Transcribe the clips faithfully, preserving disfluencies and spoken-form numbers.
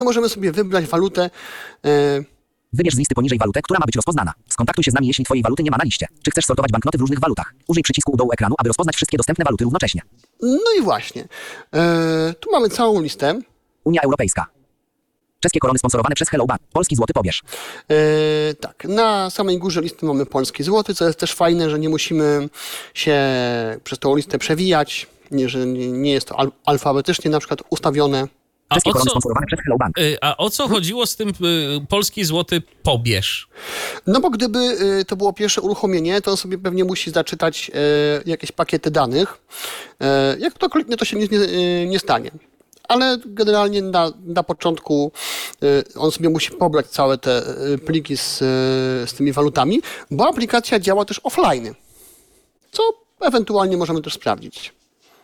możemy sobie wybrać walutę. E... Wybierz z listy poniżej walutę, która ma być rozpoznana. Skontaktuj się z nami, jeśli twojej waluty nie ma na liście. Czy chcesz sortować banknoty w różnych walutach? Użyj przycisku u dołu ekranu, aby rozpoznać wszystkie dostępne waluty równocześnie. No i właśnie. E... Tu mamy całą listę. Unia Europejska. Czeskie korony sponsorowane przez Hello Bank. Polski złoty pobierz. E... Tak, na samej górze listy mamy polski złoty, co jest też fajne, że nie musimy się przez tą listę przewijać, nie, że nie jest to al- alfabetycznie na przykład ustawione. A o, co, a o co chodziło z tym y, polski złoty pobierz? No bo gdyby y, to było pierwsze uruchomienie, to on sobie pewnie musi zaczytać y, jakieś pakiety danych. Y, jak to kliknie, to się nic nie, y, nie stanie. Ale generalnie na, na początku y, on sobie musi pobrać całe te y, pliki z, y, z tymi walutami, bo aplikacja działa też offline, co ewentualnie możemy też sprawdzić.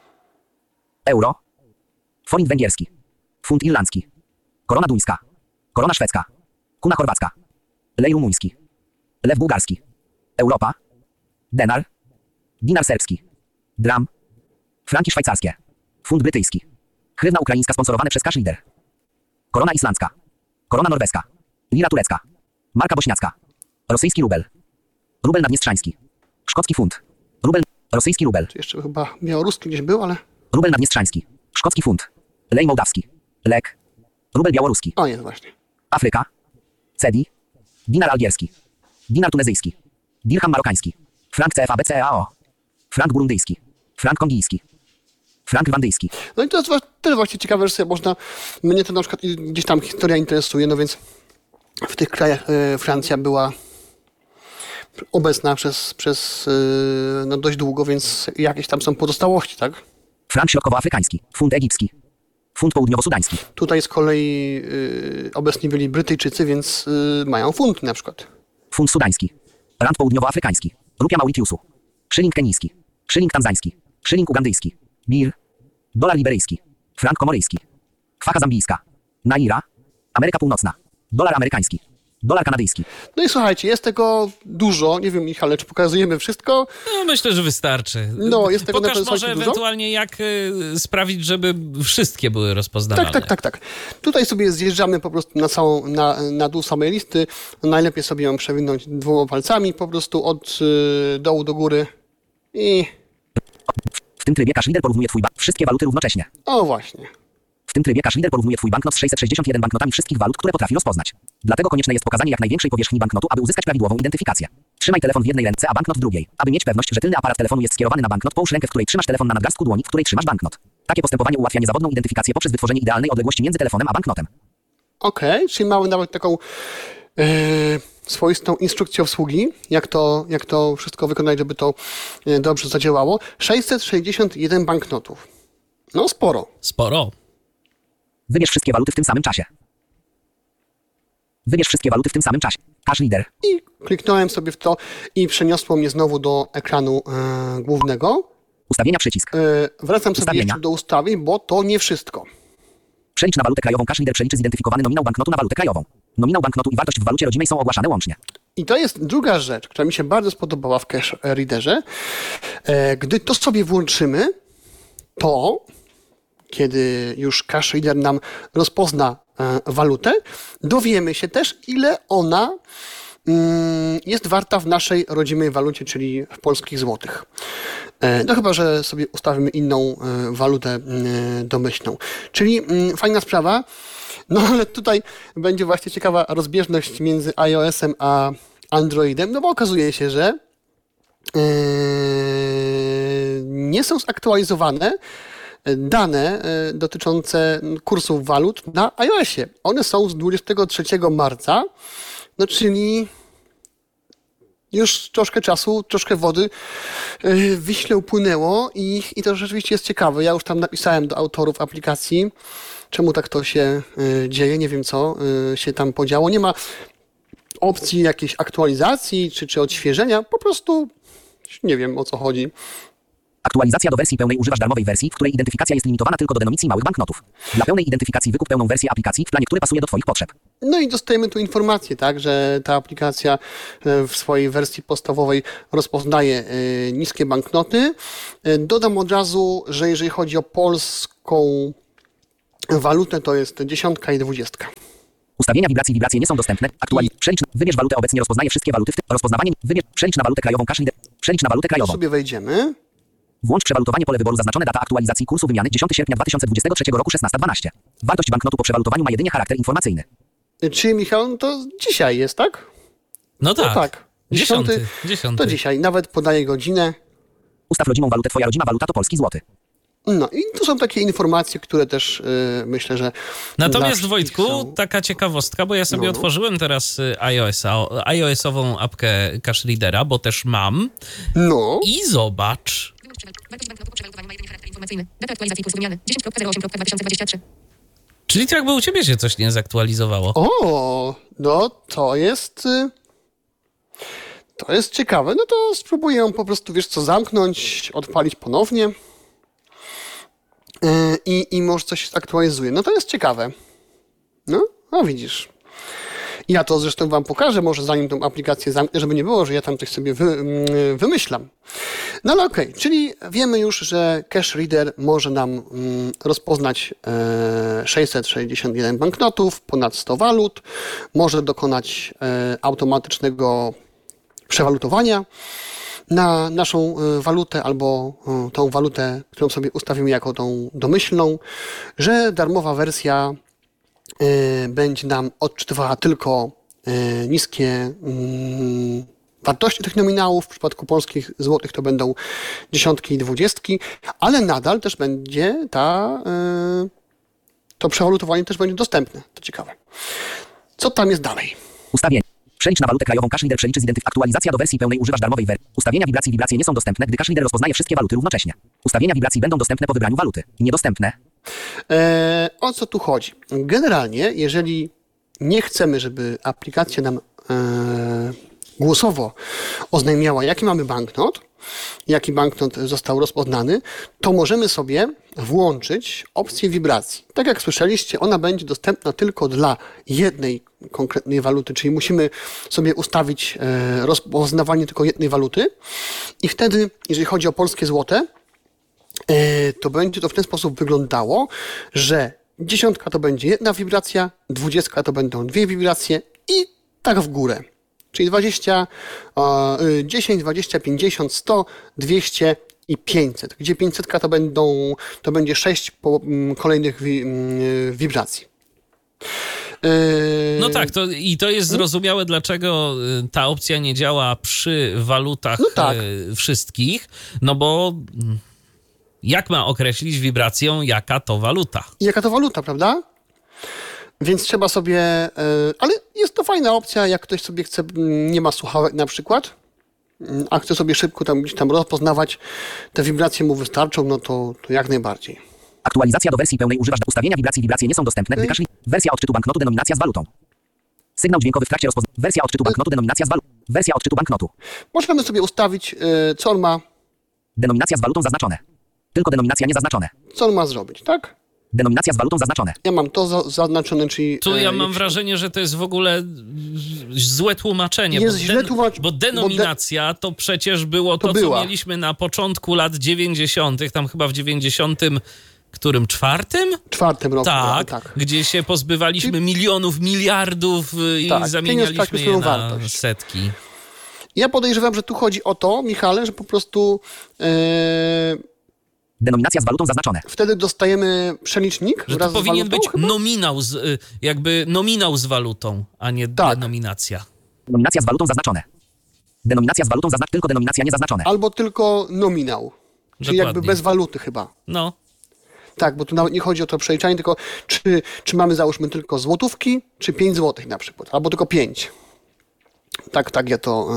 Euro, forint węgierski, funt irlandzki, korona duńska, korona szwedzka, kuna chorwacka, lej rumuński, lew bułgarski, Europa, denar, dinar serbski, dram, franki szwajcarskie, funt brytyjski, hrywna ukraińska sponsorowane przez Cash Leader, korona islandzka, korona norweska, lira turecka, marka bośniacka, rosyjski rubel, rubel naddniestrzański, szkocki funt, rubel, rosyjski rubel. Tu jeszcze chyba białoruski gdzieś był, ale... Rubel naddniestrzański, szkocki funt, lej mołdawski, lek, rubel białoruski. O, jest właśnie. Afryka, cedi, dinar algierski, dinar tunezyjski, dirham marokański, frank C F A B C E A O, frank burundyjski, frank kongijski, frank rwandyjski. No i to jest tyle właśnie ciekawe, że sobie można... Mnie to na przykład gdzieś tam historia interesuje, no więc w tych krajach e, Francja była obecna przez, przez e, no dość długo, więc jakieś tam są pozostałości, tak? Frank środkowoafrykański, funt egipski, funt południowo-sudański. Tutaj z kolei y, obecni byli Brytyjczycy, więc y, mają funty na przykład. Funt sudański, rand południowoafrykański, rupia Mauritiusu, szyling kenijski, szyling tanzański, szyling ugandyjski, bir, dolar liberyjski, frank komoryjski, kwacha zambijska, naira, Ameryka Północna, dolar amerykański, dolar kanadyjski. No i słuchajcie, jest tego dużo. Nie wiem, Michale, czy pokazujemy wszystko? No, myślę, że wystarczy. No, jest tego Pokaż naprawdę może dużo. ewentualnie, jak y, sprawić, żeby wszystkie były rozpoznawalne. Tak, tak, tak, tak. Tutaj sobie zjeżdżamy po prostu na całą, na, na dół samej listy. Najlepiej sobie ją przewinąć dwoma palcami po prostu od y, dołu do góry i... W tym trybie Cash Leader porównuje twój bank wszystkie waluty równocześnie. O, właśnie. W tym trybie Cash Leader porównuje twój banknot z sześćset sześćdziesiąt jeden banknotami wszystkich walut, które potrafi rozpoznać. Dlatego konieczne jest pokazanie jak największej powierzchni banknotu, aby uzyskać prawidłową identyfikację. Trzymaj telefon w jednej ręce, a banknot w drugiej. Aby mieć pewność, że tylny aparat telefonu jest skierowany na banknot, połóż rękę, w której trzymasz telefon na nadgarstku dłoni, w której trzymasz banknot. Takie postępowanie ułatwia niezawodną identyfikację poprzez wytworzenie idealnej odległości między telefonem a banknotem. Okej, okay, czyli mamy nawet taką yy, swoistą instrukcję obsługi, jak to, jak to wszystko wykonać, żeby to yy, dobrze zadziałało. sześćset sześćdziesiąt jeden banknotów. No sporo. Sporo. Wybierz wszystkie waluty w tym samym czasie. Wybierz wszystkie waluty w tym samym czasie. Cash Leader. I kliknąłem sobie w to i przeniosło mnie znowu do ekranu yy, głównego. Ustawienia przycisk. Yy, wracam sobie Ustawienia. jeszcze do ustawień, bo to nie wszystko. Przelicz na walutę krajową. Cash Leader przeliczy zidentyfikowany nominał banknotu na walutę krajową. Nominał banknotu i wartość w walucie rodzimej są ogłaszane łącznie. I to jest druga rzecz, która mi się bardzo spodobała w Cash Readerze. Yy, gdy to sobie włączymy, to kiedy już Cash Reader nam rozpozna e, walutę, dowiemy się też, ile ona mm, jest warta w naszej rodzimej walucie, czyli w polskich złotych. E, no chyba, że sobie ustawimy inną e, walutę e, domyślną. Czyli mm, fajna sprawa, no ale tutaj będzie właśnie ciekawa rozbieżność między iOS-em a Androidem, no bo okazuje się, że e, nie są zaktualizowane dane dotyczące kursów walut na iOSie. One są z dwudziestego trzeciego marca, no czyli już troszkę czasu, troszkę wody w Wiśle upłynęło i, i to rzeczywiście jest ciekawe. Ja już tam napisałem do autorów aplikacji, czemu tak to się dzieje, nie wiem co się tam podziało. Nie ma opcji jakiejś aktualizacji czy, czy odświeżenia, po prostu nie wiem o co chodzi. Aktualizacja do wersji pełnej używasz darmowej wersji, w której identyfikacja jest limitowana tylko do denomicji małych banknotów. Dla pełnej identyfikacji wykup pełną wersję aplikacji w planie, który pasuje do twoich potrzeb. No i dostajemy tu informację, tak, że ta aplikacja w swojej wersji podstawowej rozpoznaje niskie banknoty. Dodam od razu, że jeżeli chodzi o polską walutę to jest dziesiątka i dwudziestka. Ustawienia wibracji, wibracje nie są dostępne. Aktualiz... Przelicz... Wybierz walutę, obecnie rozpoznaje wszystkie waluty, w tym rozpoznawanie... Wybierz... Przelicz na walutę krajową, cash reader. Przelicz na walutę Tu krajową. sobie wejdziemy. Włącz przewalutowanie, pole wyboru zaznaczone, data aktualizacji kursu wymiany dziesiątego sierpnia dwa tysiące dwudziestego trzeciego roku szesnasta dwanaście. Wartość banknotu po przewalutowaniu ma jedynie charakter informacyjny. Czyli Michał, no to dzisiaj jest, tak? No tak. No tak. Dziesiąty. Dziesiąty. To dzisiaj. Nawet podaję godzinę. Ustaw rodzimą walutę, twoja rodzima waluta to polski złoty. No i to są takie informacje, które też yy, myślę, że... Natomiast dla Wojtku, wszystkich są. taka ciekawostka, bo ja sobie No. otworzyłem teraz y, iOS-a, iOS-ową apkę Cash Readera, bo też mam. No, I zobacz. Wartość banknotu po przewalutowaniu ma jedynie charakter informacyjny. Data aktualizacji kursu wymiany dziesiąty zero osiem dwa tysiące dwadzieścia trzy. Czyli to jakby u ciebie się coś nie zaktualizowało. o, no to jest... y, To jest ciekawe. No to spróbuję ją po prostu, wiesz co, zamknąć, odpalić ponownie. Yy, I, I może coś aktualizuje. No to jest ciekawe. No, no widzisz. Ja to zresztą wam pokażę, może zanim tą aplikację zamknę, żeby nie było, że ja tam coś sobie wy, mm, wymyślam. No ale okej, czyli wiemy już, że Cash Reader może nam mm, rozpoznać e, sześćset sześćdziesiąt jeden banknotów, ponad sto walut, może dokonać e, automatycznego przewalutowania na naszą e, walutę albo e, tą walutę, którą sobie ustawimy jako tą domyślną, że darmowa wersja y, będzie nam odczytywała tylko y, niskie y, wartości tych nominałów. W przypadku polskich złotych to będą dziesiątki i dwudziestki, ale nadal też będzie ta, y, to przewalutowanie też będzie dostępne. To ciekawe. Co tam jest dalej? Ustawienie. Przelicz na walutę krajową, cash reader przeliczy zidentyf... Aktualizacja do wersji pełnej, używasz darmowej wersji. Ustawienia wibracji, wibracje nie są dostępne, gdy cash reader rozpoznaje wszystkie waluty równocześnie. Ustawienia wibracji będą dostępne po wybraniu waluty. Niedostępne. E, o co tu chodzi? Generalnie, jeżeli nie chcemy, żeby aplikacja nam e, głosowo oznajmiała, jaki mamy banknot, jaki banknot został rozpoznany, to możemy sobie włączyć opcję wibracji. Tak jak słyszeliście, ona będzie dostępna tylko dla jednej konkretnej waluty, czyli musimy sobie ustawić e, rozpoznawanie tylko jednej waluty i wtedy, jeżeli chodzi o polskie złote, to będzie to w ten sposób wyglądało, że dziesiątka to będzie jedna wibracja, dwudziestka to będą dwie wibracje i tak w górę. Czyli dwadzieścia, dziesięć, dwadzieścia, pięćdziesiąt, sto, dwieście i pięćset. Gdzie pięćset to będą, to będzie sześć po, m, kolejnych wi, m, wibracji. No tak, to, i to jest zrozumiałe, dlaczego y, ta opcja nie działa przy walutach No tak. y, wszystkich, no bo mm, jak ma określić wibracją, jaka to waluta? I jaka to waluta, prawda? Więc trzeba sobie, e, ale jest to fajna opcja, jak ktoś sobie chce, m, nie ma słuchawek na przykład, m, a chce sobie szybko tam gdzieś tam rozpoznawać, te wibracje mu wystarczą, no to, to jak najbardziej. Aktualizacja do wersji pełnej, używasz ustawienia wibracji, wibracje nie są dostępne, gdy cash reader... Wersja odczytu banknotu, denominacja z walutą. Sygnał dźwiękowy w trakcie rozpoznania. Wersja odczytu banknotu, denominacja z walutą. Wersja odczytu banknotu. Możemy sobie ustawić, e, co on ma, Denominacja z walutą zaznaczone. Tylko denominacja nie zaznaczone. co on ma zrobić, tak? Denominacja z walutą zaznaczone. Ja mam to za, zaznaczone, czyli... Tu e, ja mam jeśli- wrażenie, że to jest w ogóle złe tłumaczenie. Jest bo, źle tłumacz- bo denominacja to przecież było to, To co była. mieliśmy na początku lat dziewięćdziesiątych, tam chyba w dziewięćdziesiątym którym czwartym? czwartym roku. Tak, tak. gdzie się pozbywaliśmy milionów, miliardów y, i Tak, pieniądz zamienialiśmy tracił je swoją na wartość. setki. Ja podejrzewam, że tu chodzi o to, Michale, że po prostu e, Denominacja z walutą zaznaczone. wtedy dostajemy przelicznik Że wraz to z powinien walutą, być chyba? nominał z, y, jakby nominał z walutą, a nie Tak. denominacja. Denominacja z walutą zaznaczone. Denominacja z walutą zaznaczone. Tylko denominacja nie zaznaczone. Albo tylko nominał. Czyli jakby Dokładnie. bez waluty chyba. No, Tak, bo tu nawet nie chodzi o to przeliczanie, tylko czy, czy mamy załóżmy tylko złotówki, czy pięć złotych na przykład, albo tylko pięć. Tak, tak ja to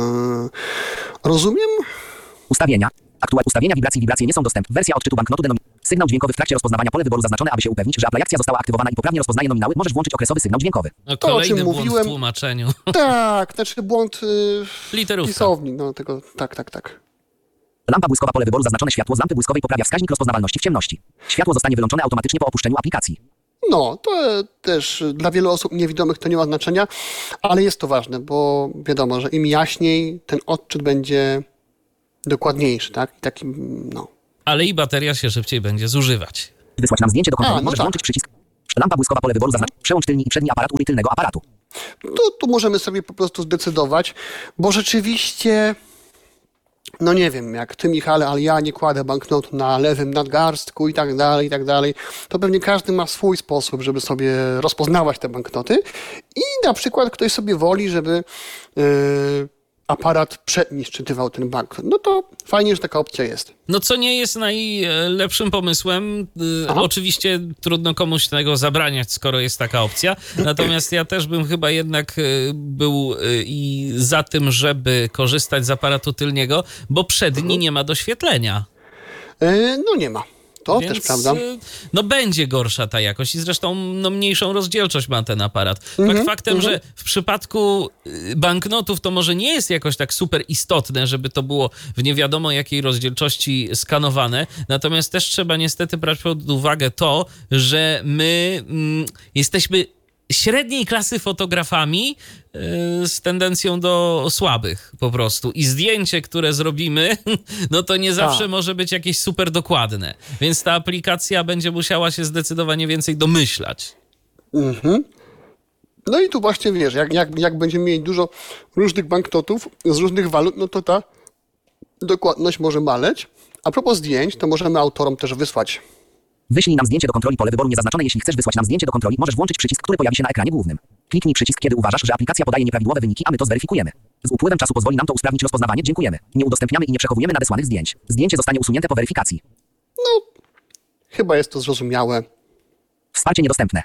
e, rozumiem. Ustawienia. Aktual ustawienia wibracji, wibracje nie są dostępne. Wersja odczytu banknotu, denom... Sygnał dźwiękowy w trakcie rozpoznawania, pole wyboru zaznaczone, aby się upewnić, że aplikacja została aktywowana i poprawnie rozpoznaje nominały. Możesz włączyć okresowy sygnał dźwiękowy. no To, o kolejny czym błąd mówiłem. w tłumaczeniu. Tak, znaczy błąd y, Literówka. pisowni, no tego, tak, tak, tak. Lampa błyskowa, pole wyboru zaznaczone, światło z lampy błyskowej poprawia wskaźnik rozpoznawalności w ciemności. Światło zostanie wyłączone automatycznie po opuszczeniu aplikacji. No, to też dla wielu osób niewidomych to nie ma znaczenia, ale jest to ważne, bo wiadomo, że im jaśniej, ten odczyt będzie dokładniejszy, tak? I taki, no. Ale i bateria się szybciej będzie zużywać. Wysłać nam zdjęcie do kontroli. A, no Możesz tak. włączyć przycisk. Lampa błyskowa, pole wyboru zaznacz. Przełącz tylni i przedni aparat ury tylnego aparatu. Tu, tu możemy sobie po prostu zdecydować, bo rzeczywiście, no nie wiem, jak ty, Michale, ale ja nie kładę banknotu na lewym nadgarstku i tak dalej, i tak dalej, to pewnie każdy ma swój sposób, żeby sobie rozpoznawać te banknoty i na przykład ktoś sobie woli, żeby yy, aparat przedni szczytywał ten banknot. No to fajnie, że taka opcja jest. No co nie jest najlepszym pomysłem. Y, Aha. Oczywiście trudno komuś tego zabraniać, skoro jest taka opcja. Natomiast ja też bym chyba jednak y, był y, i za tym, żeby korzystać z aparatu tylniego, bo przedni nie ma doświetlenia. Yy, no nie ma. To Więc, też prawda. y, no będzie gorsza ta jakość i zresztą no, mniejszą rozdzielczość ma ten aparat. Mhm, Fakt faktem, że w przypadku y, banknotów to może nie jest jakoś tak super istotne, żeby to było w nie wiadomo jakiej rozdzielczości skanowane, natomiast też trzeba niestety brać pod uwagę to, że my mm, jesteśmy średniej klasy fotografami yy, z tendencją do słabych po prostu. I zdjęcie, które zrobimy, no to nie zawsze Tak. może być jakieś super dokładne. Więc ta aplikacja będzie musiała się zdecydowanie więcej domyślać. Mhm. No i tu właśnie wiesz, jak, jak, jak będziemy mieli dużo różnych banknotów z różnych walut, no to ta dokładność może maleć. A propos zdjęć, to możemy autorom też wysłać. Wyślij nam zdjęcie do kontroli, pole wyboru niezaznaczone. Jeśli chcesz wysłać nam zdjęcie do kontroli, możesz włączyć przycisk, który pojawi się na ekranie głównym. Kliknij przycisk, kiedy uważasz, że aplikacja podaje nieprawidłowe wyniki, a my to zweryfikujemy. Z upływem czasu pozwoli nam to usprawnić rozpoznawanie. Dziękujemy. Nie udostępniamy i nie przechowujemy nadesłanych zdjęć. Zdjęcie zostanie usunięte po weryfikacji. No, chyba jest to zrozumiałe. Wsparcie niedostępne.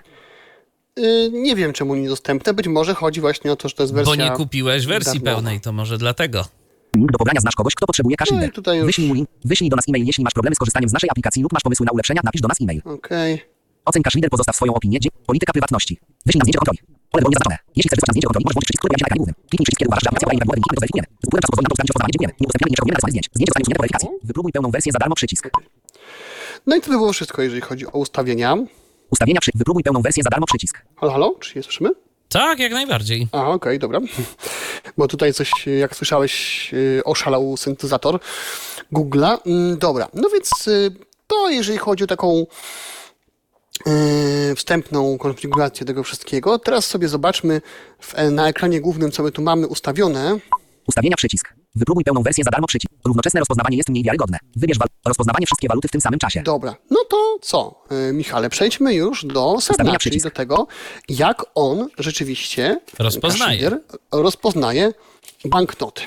Yy, nie wiem, czemu niedostępne. Być może chodzi właśnie o to, że to jest wersja... Bo nie kupiłeś wersji darmowa. pełnej, to może dlatego. Link do pobrania znasz kogoś, kto potrzebuje cash No i reader. tutaj już- Wyślij mu link. Wyślij do nas e-mail, jeśli masz problemy z korzystaniem z naszej aplikacji lub masz pomysły na ulepszenia, napisz do nas e-mail. Okej. Oceń cash reader, pozostaw swoją opinię. Dzie- Polityka prywatności. Wyślij nam zdjęcie do kontroli. Pole wyboru niezaznaczone. Jeśli chcesz wysłać nam zdjęcie do kontroli, możesz włączyć przycisk, który pojawi się na ekranie głównym. Kliknij przycisk, kiedy uważasz, że aplikacja podaje nieprawidłowe wyniki, my to zweryfikujemy. Z upływem czasu pozwoli nam to usprawnić rozpoznawanie. Dziękujemy. Nie udostępniamy i nie przechowujemy nadesłanych zdjęć. Zdjęcie zostanie usunięte po weryfikacji. Wypróbuj pełną wersję za darmo, przycisk. No i to by było wszystko, jeżeli chodzi o ustawienia. Ustawienia przy... Wypróbuj pełną wersję za darmo, przycisk. Halo, halo? Czy je słyszymy? Tak, jak najbardziej. A, okej, dobra. Bo tutaj coś, jak słyszałeś, yy, oszalał syntezator Google'a. Mm, Dobra, no więc yy, to jeżeli chodzi o taką yy, wstępną konfigurację tego wszystkiego. Teraz sobie zobaczmy w, na ekranie głównym, co my tu mamy ustawione. Ustawienia, przycisk. Wypróbuj pełną wersję za darmo, przycisk. Równoczesne rozpoznawanie jest mniej wiarygodne. Wybierz wal... rozpoznawanie wszystkie waluty w tym samym czasie. Dobra, no to co, yy, Michale, przejdźmy już do sedna, Ustawienia, czyli przycisk. do tego, jak on rzeczywiście Rozpoznaje. cash reader, rozpoznaje banknoty.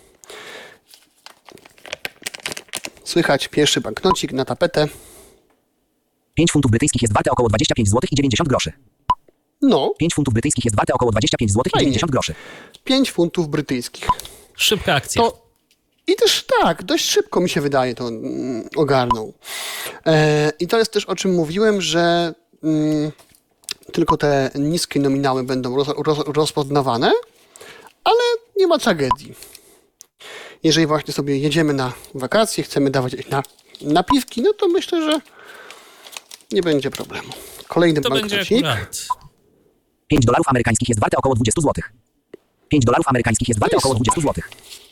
Słychać pierwszy banknocik na tapetę. pięć funtów brytyjskich jest warte około dwadzieścia pięć złotych i dziewięćdziesiąt groszy. No, pięć funtów brytyjskich jest warte około dwadzieścia pięć złotych i Fajnie. dziewięćdziesiąt groszy. pięć funtów brytyjskich. Szybka akcja. To i też tak, dość szybko mi się wydaje to mm, ogarnął. E, I to jest też o czym mówiłem, że mm, tylko te niskie nominały będą roz, roz, rozpoznawane, ale nie ma tragedii. Jeżeli właśnie sobie jedziemy na wakacje, chcemy dawać na napiwki, no to myślę, że nie będzie problemu. Kolejny To będzie banknocik. akurat. pięć dolarów amerykańskich jest warte około dwadzieścia złotych. pięć dolarów amerykańskich jest warte jest około super. dwadzieścia złotych.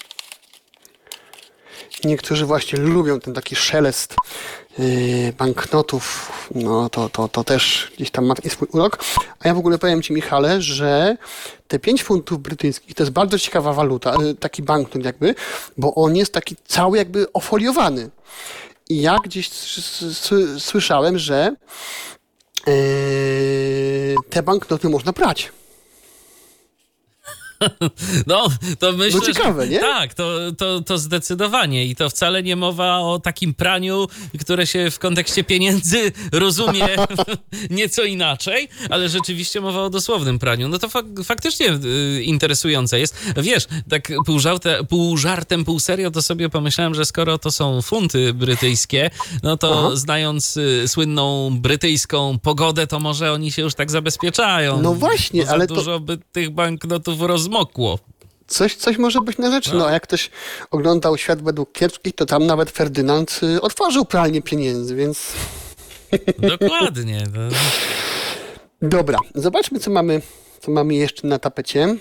Niektórzy właśnie lubią ten taki szelest yy, banknotów, no to, to, to też gdzieś tam ma taki swój urok. A ja w ogóle powiem Ci, Michale, że te pięć funtów brytyjskich to jest bardzo ciekawa waluta, yy, taki banknot jakby, bo on jest taki cały jakby ofoliowany. I ja gdzieś s- s- słyszałem, że yy, te banknoty można prać. No, to myślę, No ciekawe, że, nie? Tak, to, to, to zdecydowanie. I to wcale nie mowa o takim praniu, które się w kontekście pieniędzy rozumie nieco inaczej, ale rzeczywiście mowa o dosłownym praniu. No to fak- faktycznie y, interesujące jest. Wiesz, tak pół, żarte, pół żartem, pół serio, to sobie pomyślałem, że skoro to są funty brytyjskie, no to Aha. znając y, słynną brytyjską pogodę, to może oni się już tak zabezpieczają. No właśnie, Bo za ale to- dużo by tych banknotów rozmokło. Coś, coś może być na rzeczy. No, a jak ktoś oglądał Świat według kiepskich, to tam nawet Ferdynand y, otworzył pralnię pieniędzy, więc... Dokładnie. No. Dobra, zobaczmy, co mamy, co mamy jeszcze na tapecie.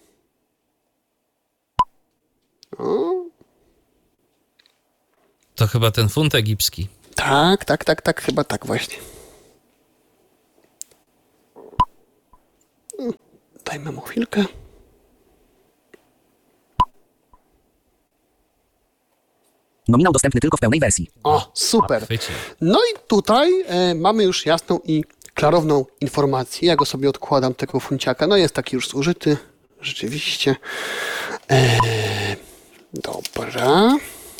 O, To chyba ten funt egipski. tak, tak, tak, tak, chyba tak właśnie. Dajmy mu chwilkę. Nominał dostępny tylko w pełnej wersji. O, super. Chwycił. No i tutaj e, mamy już jasną i klarowną informację. Ja go sobie odkładam, tego funciaka. No jest taki już zużyty. Rzeczywiście. E, dobra.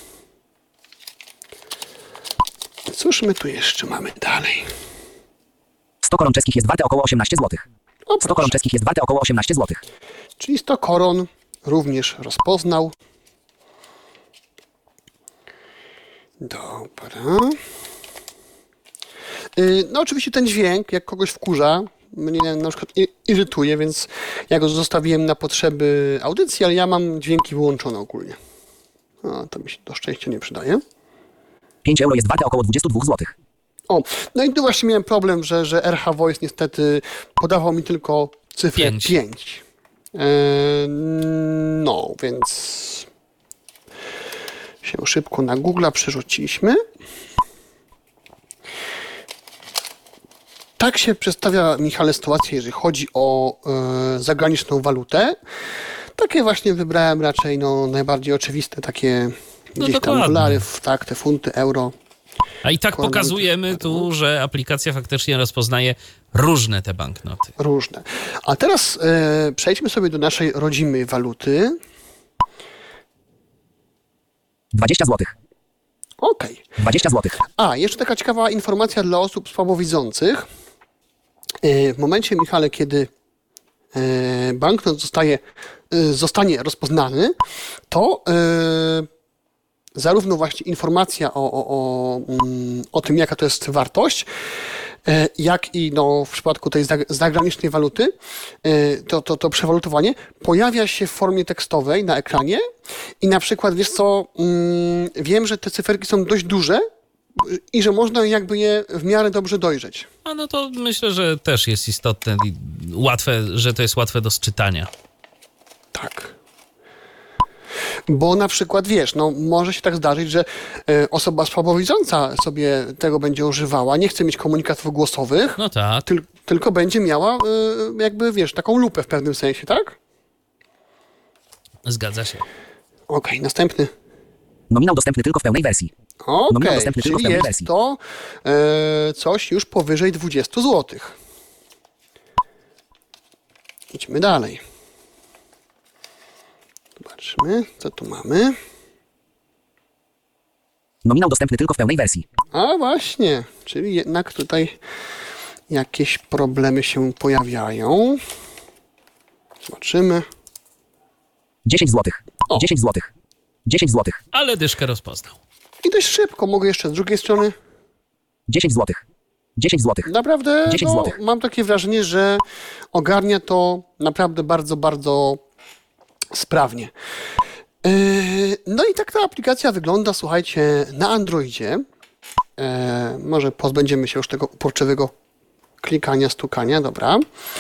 Cóż my tu jeszcze mamy dalej? sto koron czeskich jest warte około osiemnaście złotych. O, sto koron proszę. czeskich jest warte około osiemnaście złotych. Czyli sto koron również rozpoznał. Dobra. Yy, No oczywiście ten dźwięk, jak kogoś wkurza, mnie na przykład i- irytuje, więc ja go zostawiłem na potrzeby audycji, ale ja mam dźwięki wyłączone ogólnie. A, to mi się do szczęścia nie przydaje. pięć euro jest warte około dwadzieścia dwa złotych. O, no i tu właśnie miałem problem, że, że R H Voice niestety podawał mi tylko cyfrę Pięć. pięć. Yy, no, więc się szybko na Google'a przerzuciliśmy. Tak się przedstawia, Michale, sytuacja, jeżeli chodzi o e, zagraniczną walutę. Takie właśnie wybrałem raczej no, najbardziej oczywiste, takie No gdzieś tam dokładnie. dolary, w- tak, te funty, euro. A i tak Korony. pokazujemy tu, że aplikacja faktycznie rozpoznaje różne te banknoty. Różne. A teraz e, przejdźmy sobie do naszej rodzimej waluty. dwadzieścia złotych. Okej. dwadzieścia złotych. A, jeszcze taka ciekawa informacja dla osób słabowidzących. E, W momencie, Michale, kiedy e, banknot zostaje, e, zostanie rozpoznany, to e, zarówno właśnie informacja o, o, o, mm, o tym, jaka to jest wartość, e, jak i no, w przypadku tej zag- zagranicznej waluty, e, to, to, to przewalutowanie pojawia się w formie tekstowej na ekranie i na przykład, wiesz co, mm, wiem, że te cyferki są dość duże i że można jakby je w miarę dobrze dojrzeć. A no to myślę, że też jest istotne i łatwe, że to jest łatwe do sczytania. Tak. Bo na przykład, wiesz, no może się tak zdarzyć, że e, osoba słabowidząca sobie tego będzie używała, nie chce mieć komunikatów głosowych, No tak. tyl, tylko będzie miała e, jakby, wiesz, taką lupę w pewnym sensie, tak? Zgadza się. Okej, następny. Nominał dostępny tylko w pełnej wersji. Nominał Okej, dostępny tylko w czyli pełnej jest wersji. to e, coś już powyżej dwadzieścia złotych. Idźmy dalej. Zobaczmy, co tu mamy. Nominał dostępny tylko w pełnej wersji. A właśnie, czyli jednak tutaj jakieś problemy się pojawiają. Zobaczymy. dziesięć złotych. O. dziesięć złotych. dziesięć złotych. Ale dyszkę rozpoznał. I dość szybko, mogę jeszcze z drugiej strony. dziesięć złotych. dziesięć złotych. Naprawdę dziesięć no, złotych. mam takie wrażenie, że ogarnia to naprawdę bardzo, bardzo sprawnie. Yy, No i tak ta aplikacja wygląda, słuchajcie, na Androidzie. Yy, Może pozbędziemy się już tego uporczywego klikania, stukania, dobra.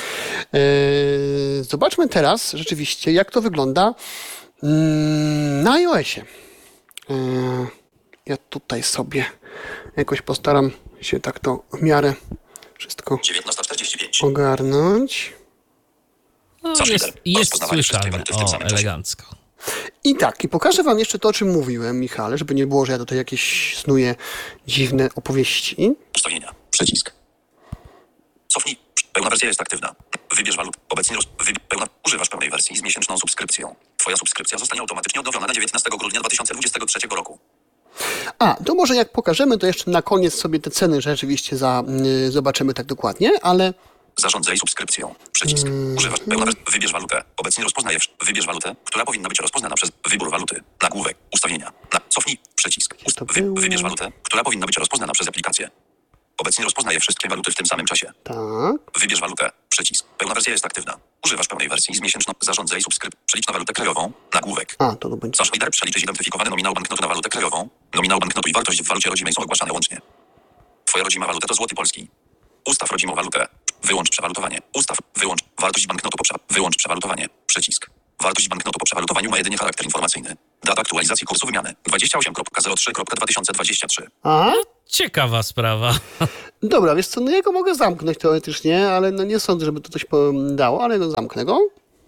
Yy, Zobaczmy teraz rzeczywiście, jak to wygląda mm, na iOSie. Yy, Ja tutaj sobie jakoś postaram się tak to w miarę wszystko dziewiętnasta czterdzieści pięć. ogarnąć. No, Zawsze jest, lider. jest Rozpoznawanie wszystkie słyszalne. waluty w tym O, samym czasie. elegancko. I tak, i pokażę wam jeszcze to, o czym mówiłem, Michale, żeby nie było, że ja tutaj jakieś snuję dziwne opowieści. Ustawienia. Przycisk. Cofnij. Pełna wersja jest aktywna. Wybierz walut. Obecnie roz... Wy... Pełna... Używasz pełnej wersji z miesięczną subskrypcją. Twoja subskrypcja zostanie automatycznie odnowiona na dziewiętnastego grudnia dwa tysiące dwudziestego trzeciego roku. A, to może jak pokażemy, to jeszcze na koniec sobie te ceny rzeczywiście za, y, zobaczymy tak dokładnie, ale Zarządzaj subskrypcją. Przycisk. Używasz pełna wersja. Wybierz walutę. Obecnie rozpoznaje. wsz- Wybierz walutę, która powinna być rozpoznana przez wybór waluty. Nagłówek. Ustawienia. Na... Cofnij. Przycisk. Ust... to Wy... było? Wybierz walutę, która powinna być rozpoznana przez aplikację. Obecnie rozpoznaje wszystkie waluty w tym samym czasie. tak. Wybierz walutę. Przycisk. Pełna wersja jest aktywna. Używasz pełnej wersji z miesięczną. Zarządzaj subskryp. Przelicz na walutę krajową. Nagłówek. A, to tu będzie. Zasz lider przeliczy zidentyfikowany nominał banknotu na walutę krajową. Nominał banknotu i wartość w walucie rodzimej są ogłaszane łącznie. Twoja rodzima waluta to złoty polski. Ustaw rodzimą walutę. Wyłącz przewalutowanie. Ustaw. Wyłącz. Wartość banknotu poprze. Wyłącz przewalutowanie. Przycisk. Wartość banknotu po przewalutowaniu ma jedynie charakter informacyjny. Data aktualizacji kursu wymiany dwadzieścia osiem zero trzy dwa tysiące dwadzieścia trzy. A? Ciekawa sprawa. Dobra, wiesz co, no ja go mogę zamknąć teoretycznie, ale no nie sądzę, żeby to coś po- dało, ale no zamknę go.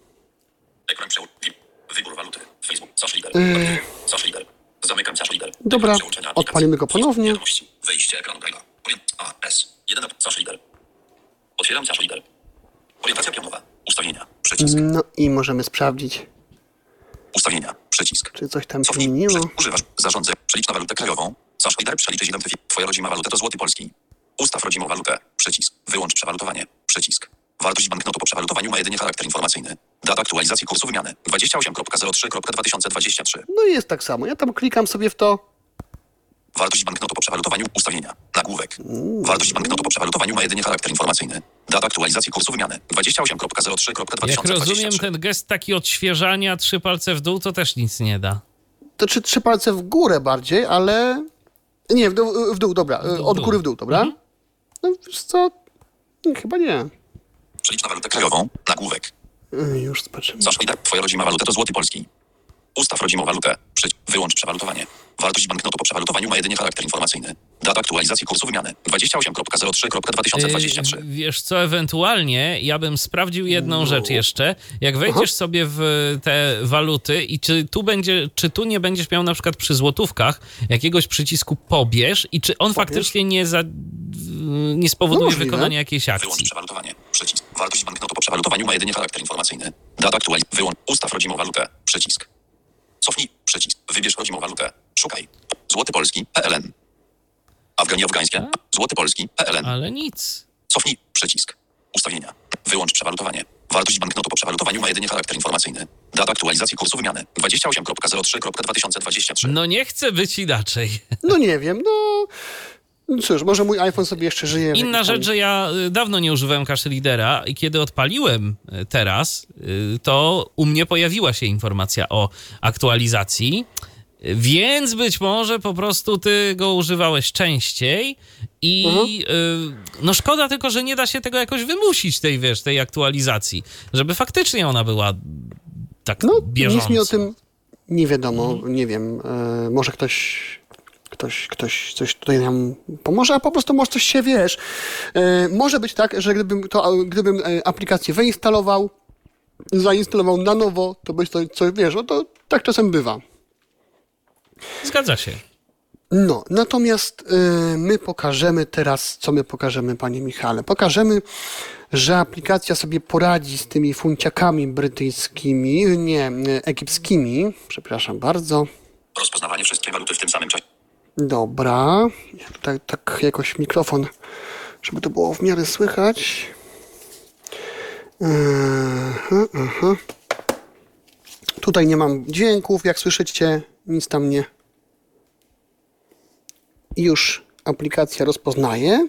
Ekran przełącz. Wybór waluty. Facebook. Sash Leader. Yy. Sash Leader. Zamykam Sash Leader. Dobra, Ekran przełączenia aplikacji. odpalimy go ponownie. Wiadomości. Wejście ekranu Gaila. Orient- A, S. jeden. Sash Leader. Otwieram Sash Leader. Orientacja pionowa. Ustawienia. Przycisk. No i możemy sprawdzić, Ustawienia. Przycisk. czy coś tam się Cofnij. zmieniło. Prze- Używasz. Zarządzaj. Przelicz na walutę krajową. Sash Leader. Przeliczyć identyfikator. Twoja rodzima waluta to złoty polski. Ustaw rodzimą walutę. Przycisk. Wyłącz przewalutowanie. Przycisk. Wartość banknotu po przewalutowaniu ma jedynie charakter informacyjny. Data aktualizacji kursu wymiany dwadzieścia osiem zero trzy dwa tysiące dwadzieścia trzy. No i jest tak samo. Ja tam klikam sobie w to. Wartość banknotu po przewalutowaniu. Ustawienia. Nagłówek. Wartość banknotu po przewalutowaniu ma jedynie charakter informacyjny. Data aktualizacji kursu wymiany dwadzieścia osiem zero trzy dwa Jak tysiące dwadzieścia rozumiem, trzy. ten gest taki odświeżania, trzy palce w dół, to też nic nie da. To czy trzy palce w górę bardziej, ale... Nie, w dół, w dół dobra. dół, Od w góry dół. w dół, dobra? No wiesz co? Nie, chyba nie. Przelicz na walutę krajową. Nagłówek. Yy, Już zobaczymy. Sash Leader. Twoja rodzima waluta to złoty polski. Ustaw rodzimą walutę. Przycisk. Wyłącz przewalutowanie. Wartość banknotu po przewalutowaniu ma jedynie charakter informacyjny. Data aktualizacji kursu wymiany dwadzieścia osiem zero trzy dwa tysiące dwadzieścia trzy. Yy, Wiesz co, ewentualnie ja bym sprawdził jedną rzecz jeszcze. Jak wejdziesz sobie w te waluty i czy tu będzie, czy tu nie będziesz miał na przykład przy złotówkach jakiegoś przycisku pobierz i czy on faktycznie nie, za, nie spowoduje Możliwe. wykonania jakiejś Wyłącz akcji. przewalutowanie. Przycisk. Wartość banknotu po przewalutowaniu ma jedynie charakter informacyjny. Data aktualizacji. Wyłącz. Ustaw rodzimą walutę. Przycisk. Cofnij. Przycisk. Wybierz rodzimą walutę. Szukaj. Złoty polski. P L N. Afgani afgańskie. Złoty polski. P L N. Ale nic. Cofnij. Przycisk. Ustawienia. Wyłącz przewalutowanie. Wartość banknotu po przewalutowaniu ma jedynie charakter informacyjny. Data aktualizacji kursu wymiany dwadzieścia osiem zero trzy dwa tysiące dwadzieścia trzy. No nie chcę być inaczej. No nie wiem, no... No cóż, może mój iPhone sobie jeszcze żyje. w Inna jakiś tam- rzecz, że ja y, dawno nie używałem cache readera i kiedy odpaliłem y, teraz, y, to u mnie pojawiła się informacja o aktualizacji, y, więc być może po prostu ty go używałeś częściej i y, no szkoda tylko, że nie da się tego jakoś wymusić, tej, wiesz, tej aktualizacji, żeby faktycznie ona była tak No, bieżąco. nic mi o tym nie wiadomo, nie wiem. E, może ktoś, ktoś, ktoś coś tutaj nam pomoże, a po prostu może coś się, wiesz. E, może być tak, że gdybym, to, gdybym e, aplikację wyinstalował, zainstalował na nowo, to być to coś, wiesz, no to tak czasem bywa. Zgadza się. No, natomiast y, my pokażemy teraz, co my pokażemy, panie Michale? Pokażemy, że aplikacja sobie poradzi z tymi funciakami brytyjskimi, nie, y, egipskimi, przepraszam bardzo. Rozpoznawanie wszystkie waluty w tym samym czasie. Dobra, ja tutaj tak jakoś mikrofon, żeby to było w miarę słychać. Aha, aha. Tutaj nie mam dźwięków, jak słyszycie, nic tam nie. I już aplikacja rozpoznaje.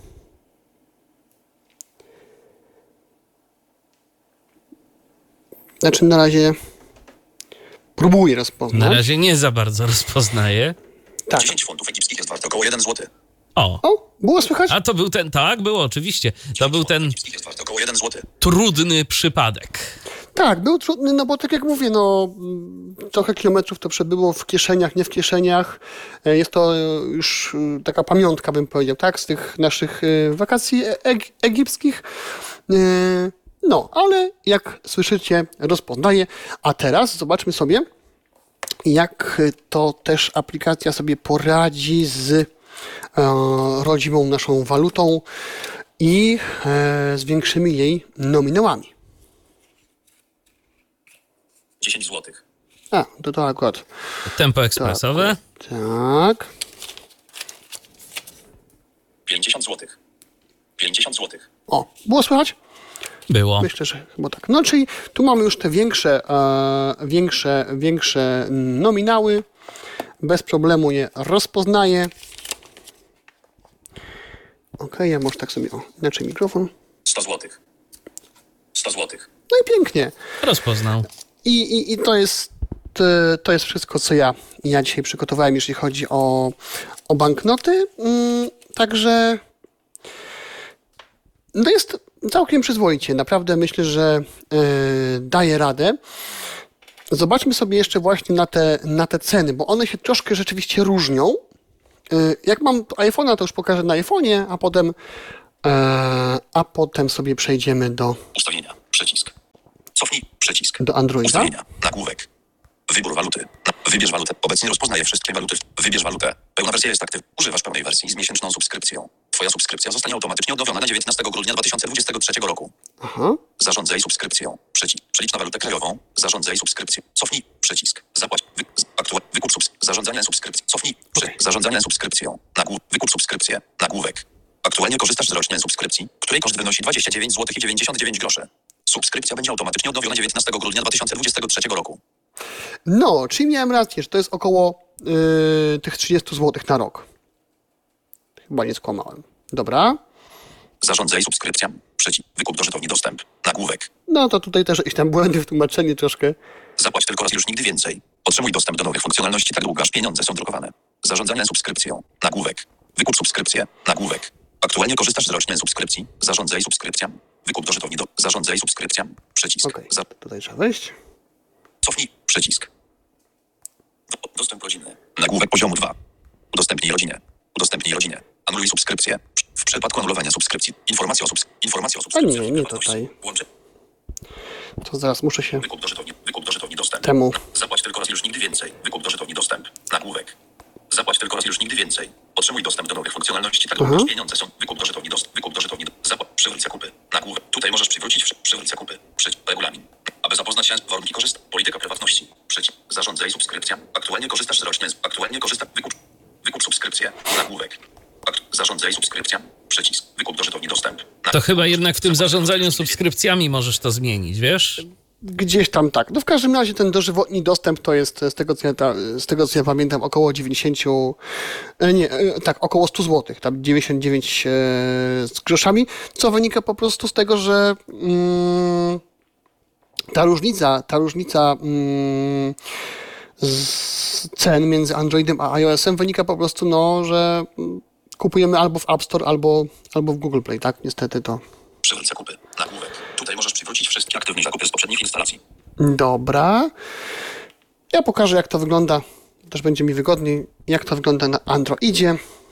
Znaczy na razie próbuje rozpoznać. Na razie nie za bardzo rozpoznaję. Tak. dziesięć funtów egipskich jest warte około jeden złoty. O, O, było słychać? a to był ten, tak, było oczywiście. To był ten Egipskich jest warte około jeden złoty. trudny przypadek. Tak, był trudny, no bo tak jak mówię, no mm, trochę kilometrów to przebyło w kieszeniach, nie w kieszeniach. E, Jest to e, już e, taka pamiątka, bym powiedział, tak, z tych naszych e, wakacji e- eg- egipskich. E, No, ale jak słyszycie, rozpoznaje. A teraz zobaczmy sobie, jak to też aplikacja sobie poradzi z e, rodzimą naszą walutą i e, z większymi jej nominałami. dziesięć złotych. A, to to akurat. Tempo ekspresowe. Tak. pięćdziesiąt złotych. pięćdziesiąt złotych. O, było słychać? Było. Myślę, że chyba tak. No, czyli tu mamy już te większe, e, większe, większe nominały. Bez problemu je rozpoznaje. Ok, ja może tak sobie, o, inaczej mikrofon. sto złotych. sto złotych. No i pięknie. Rozpoznał. I, i, i to jest e, to jest wszystko, co ja, ja dzisiaj przygotowałem, jeśli chodzi o, o banknoty. Mm, także no jest całkiem przyzwoicie. Naprawdę myślę, że yy, daje radę. Zobaczmy sobie jeszcze właśnie na te, na te ceny, bo one się troszkę rzeczywiście różnią. Yy, jak mam iPhone'a, to już pokażę na iPhone'ie, a potem, yy, a potem sobie przejdziemy do, Ustawienia. Przycisk. Cofnij. Przycisk. do Androida. Ustawienia. Nagłówek. Wybór waluty. Na- Wybierz walutę. Obecnie rozpoznaje wszystkie waluty. Wybierz walutę. Pełna wersja jest aktywna. Używasz pełnej wersji z miesięczną subskrypcją. Twoja subskrypcja zostanie automatycznie odnowiona na dziewiętnastego grudnia dwa tysiące dwudziestego trzeciego roku. Aha. Zarządzaj subskrypcją. Przycisk. Przelicz na walutę krajową. Zarządzaj subskrypcją. Cofnij. Przycisk. Zapłać. Wy... Aktual... Wykup subs... Zarządzanie subskrypcją. Cofnij. Przy... Okej. Zarządzanie subskrypcją. Nagłów... Wykup subskrypcję. Nagłówek. Aktualnie korzystasz z rocznej subskrypcji, której koszt wynosi dwadzieścia dziewięć złotych i dziewięćdziesiąt dziewięć groszy. Subskrypcja będzie automatycznie odnowiona dziewiętnastego grudnia dwa tysiące dwudziestego trzeciego roku. No, czyli miałem rację, że to jest około yy, tych trzydzieści złotych na rok. Chyba nie skłamałem. Dobra. Zarządzaj subskrypcją. Przycisk. Wykup do żetowni dostęp. Nagłówek. No to tutaj też jakieś tam błędy w tłumaczeniu troszkę. Zapłać tylko raz i już nigdy więcej. Otrzymuj dostęp do nowych funkcjonalności tak długo, aż pieniądze są drukowane. Zarządzanie subskrypcją. Nagłówek. Wykup subskrypcję. Nagłówek. Aktualnie korzystasz z rocznej subskrypcji. Zarządzaj subskrypcją. Wykup do żetowni do... Zarządzaj subskrypcją. Przycisk. Okej, Za... tutaj trzeba wejść. Cofnij. Przycisk. Dostęp rodzinny. Nagłówek poziomu dwa. Udostępnij rodzinę. Udostępnij rodzinę. Anuluj subskrypcję. W przypadku anulowania subskrypcji. Informacja o, subs... Informacja o A subskrypcji. nie, nie tutaj. Łączy. To zaraz muszę się Wykup do żetowni. Wykup do żetowni dostęp. temu... Zapłać tylko raz i już nigdy więcej. Wykup do żetowni dostęp. Nagłówek. Zapłać tylko raz i już nigdy więcej. Otrzymuj dostęp do nowych funkcjonalności tak długo, Aha. aż pieniądze są. Wykup do żetowni dostęp. Wykup do żetowni. Zapłać. Przywróć zakupy. Nagłówek. Tutaj możesz przywrócić przy... przywróć zakupy. Przycisk. Regulamin. Aby zapoznać się z warunki korzystania. Polityka prywatności. Przycisk. Zarządzaj subskrypcją. Aktualnie korzystasz z rocznej. Aktualnie korzystasz. Wykup. Wykup subskrypcję. Nagłówek. Akt. Zarządzaj subskrypcją. Przycisk. Wykup do żetowni dostęp. To chyba jednak w tym zarządzaniu subskrypcjami możesz to zmienić, wiesz? Gdzieś tam tak. No w każdym razie ten dożywotni dostęp to jest z tego, co ja, ta, z tego, co ja pamiętam, około dziewięćdziesiąt, e, nie, e, tak, około sto złotych, tam dziewięćdziesiąt dziewięć e, z groszami, co wynika po prostu z tego, że mm, ta różnica, ta różnica mm, z cen między Androidem a iOS-em wynika po prostu, no, że mm, kupujemy albo w App Store, albo, albo w Google Play, tak? Niestety to. Przywróć zakupy. Nagłówek. Tutaj możesz przywrócić wszystkie aktywne zakupy z poprzednich instalacji. Dobra. Ja pokażę, jak to wygląda. Też będzie mi wygodniej, jak to wygląda na Androidzie.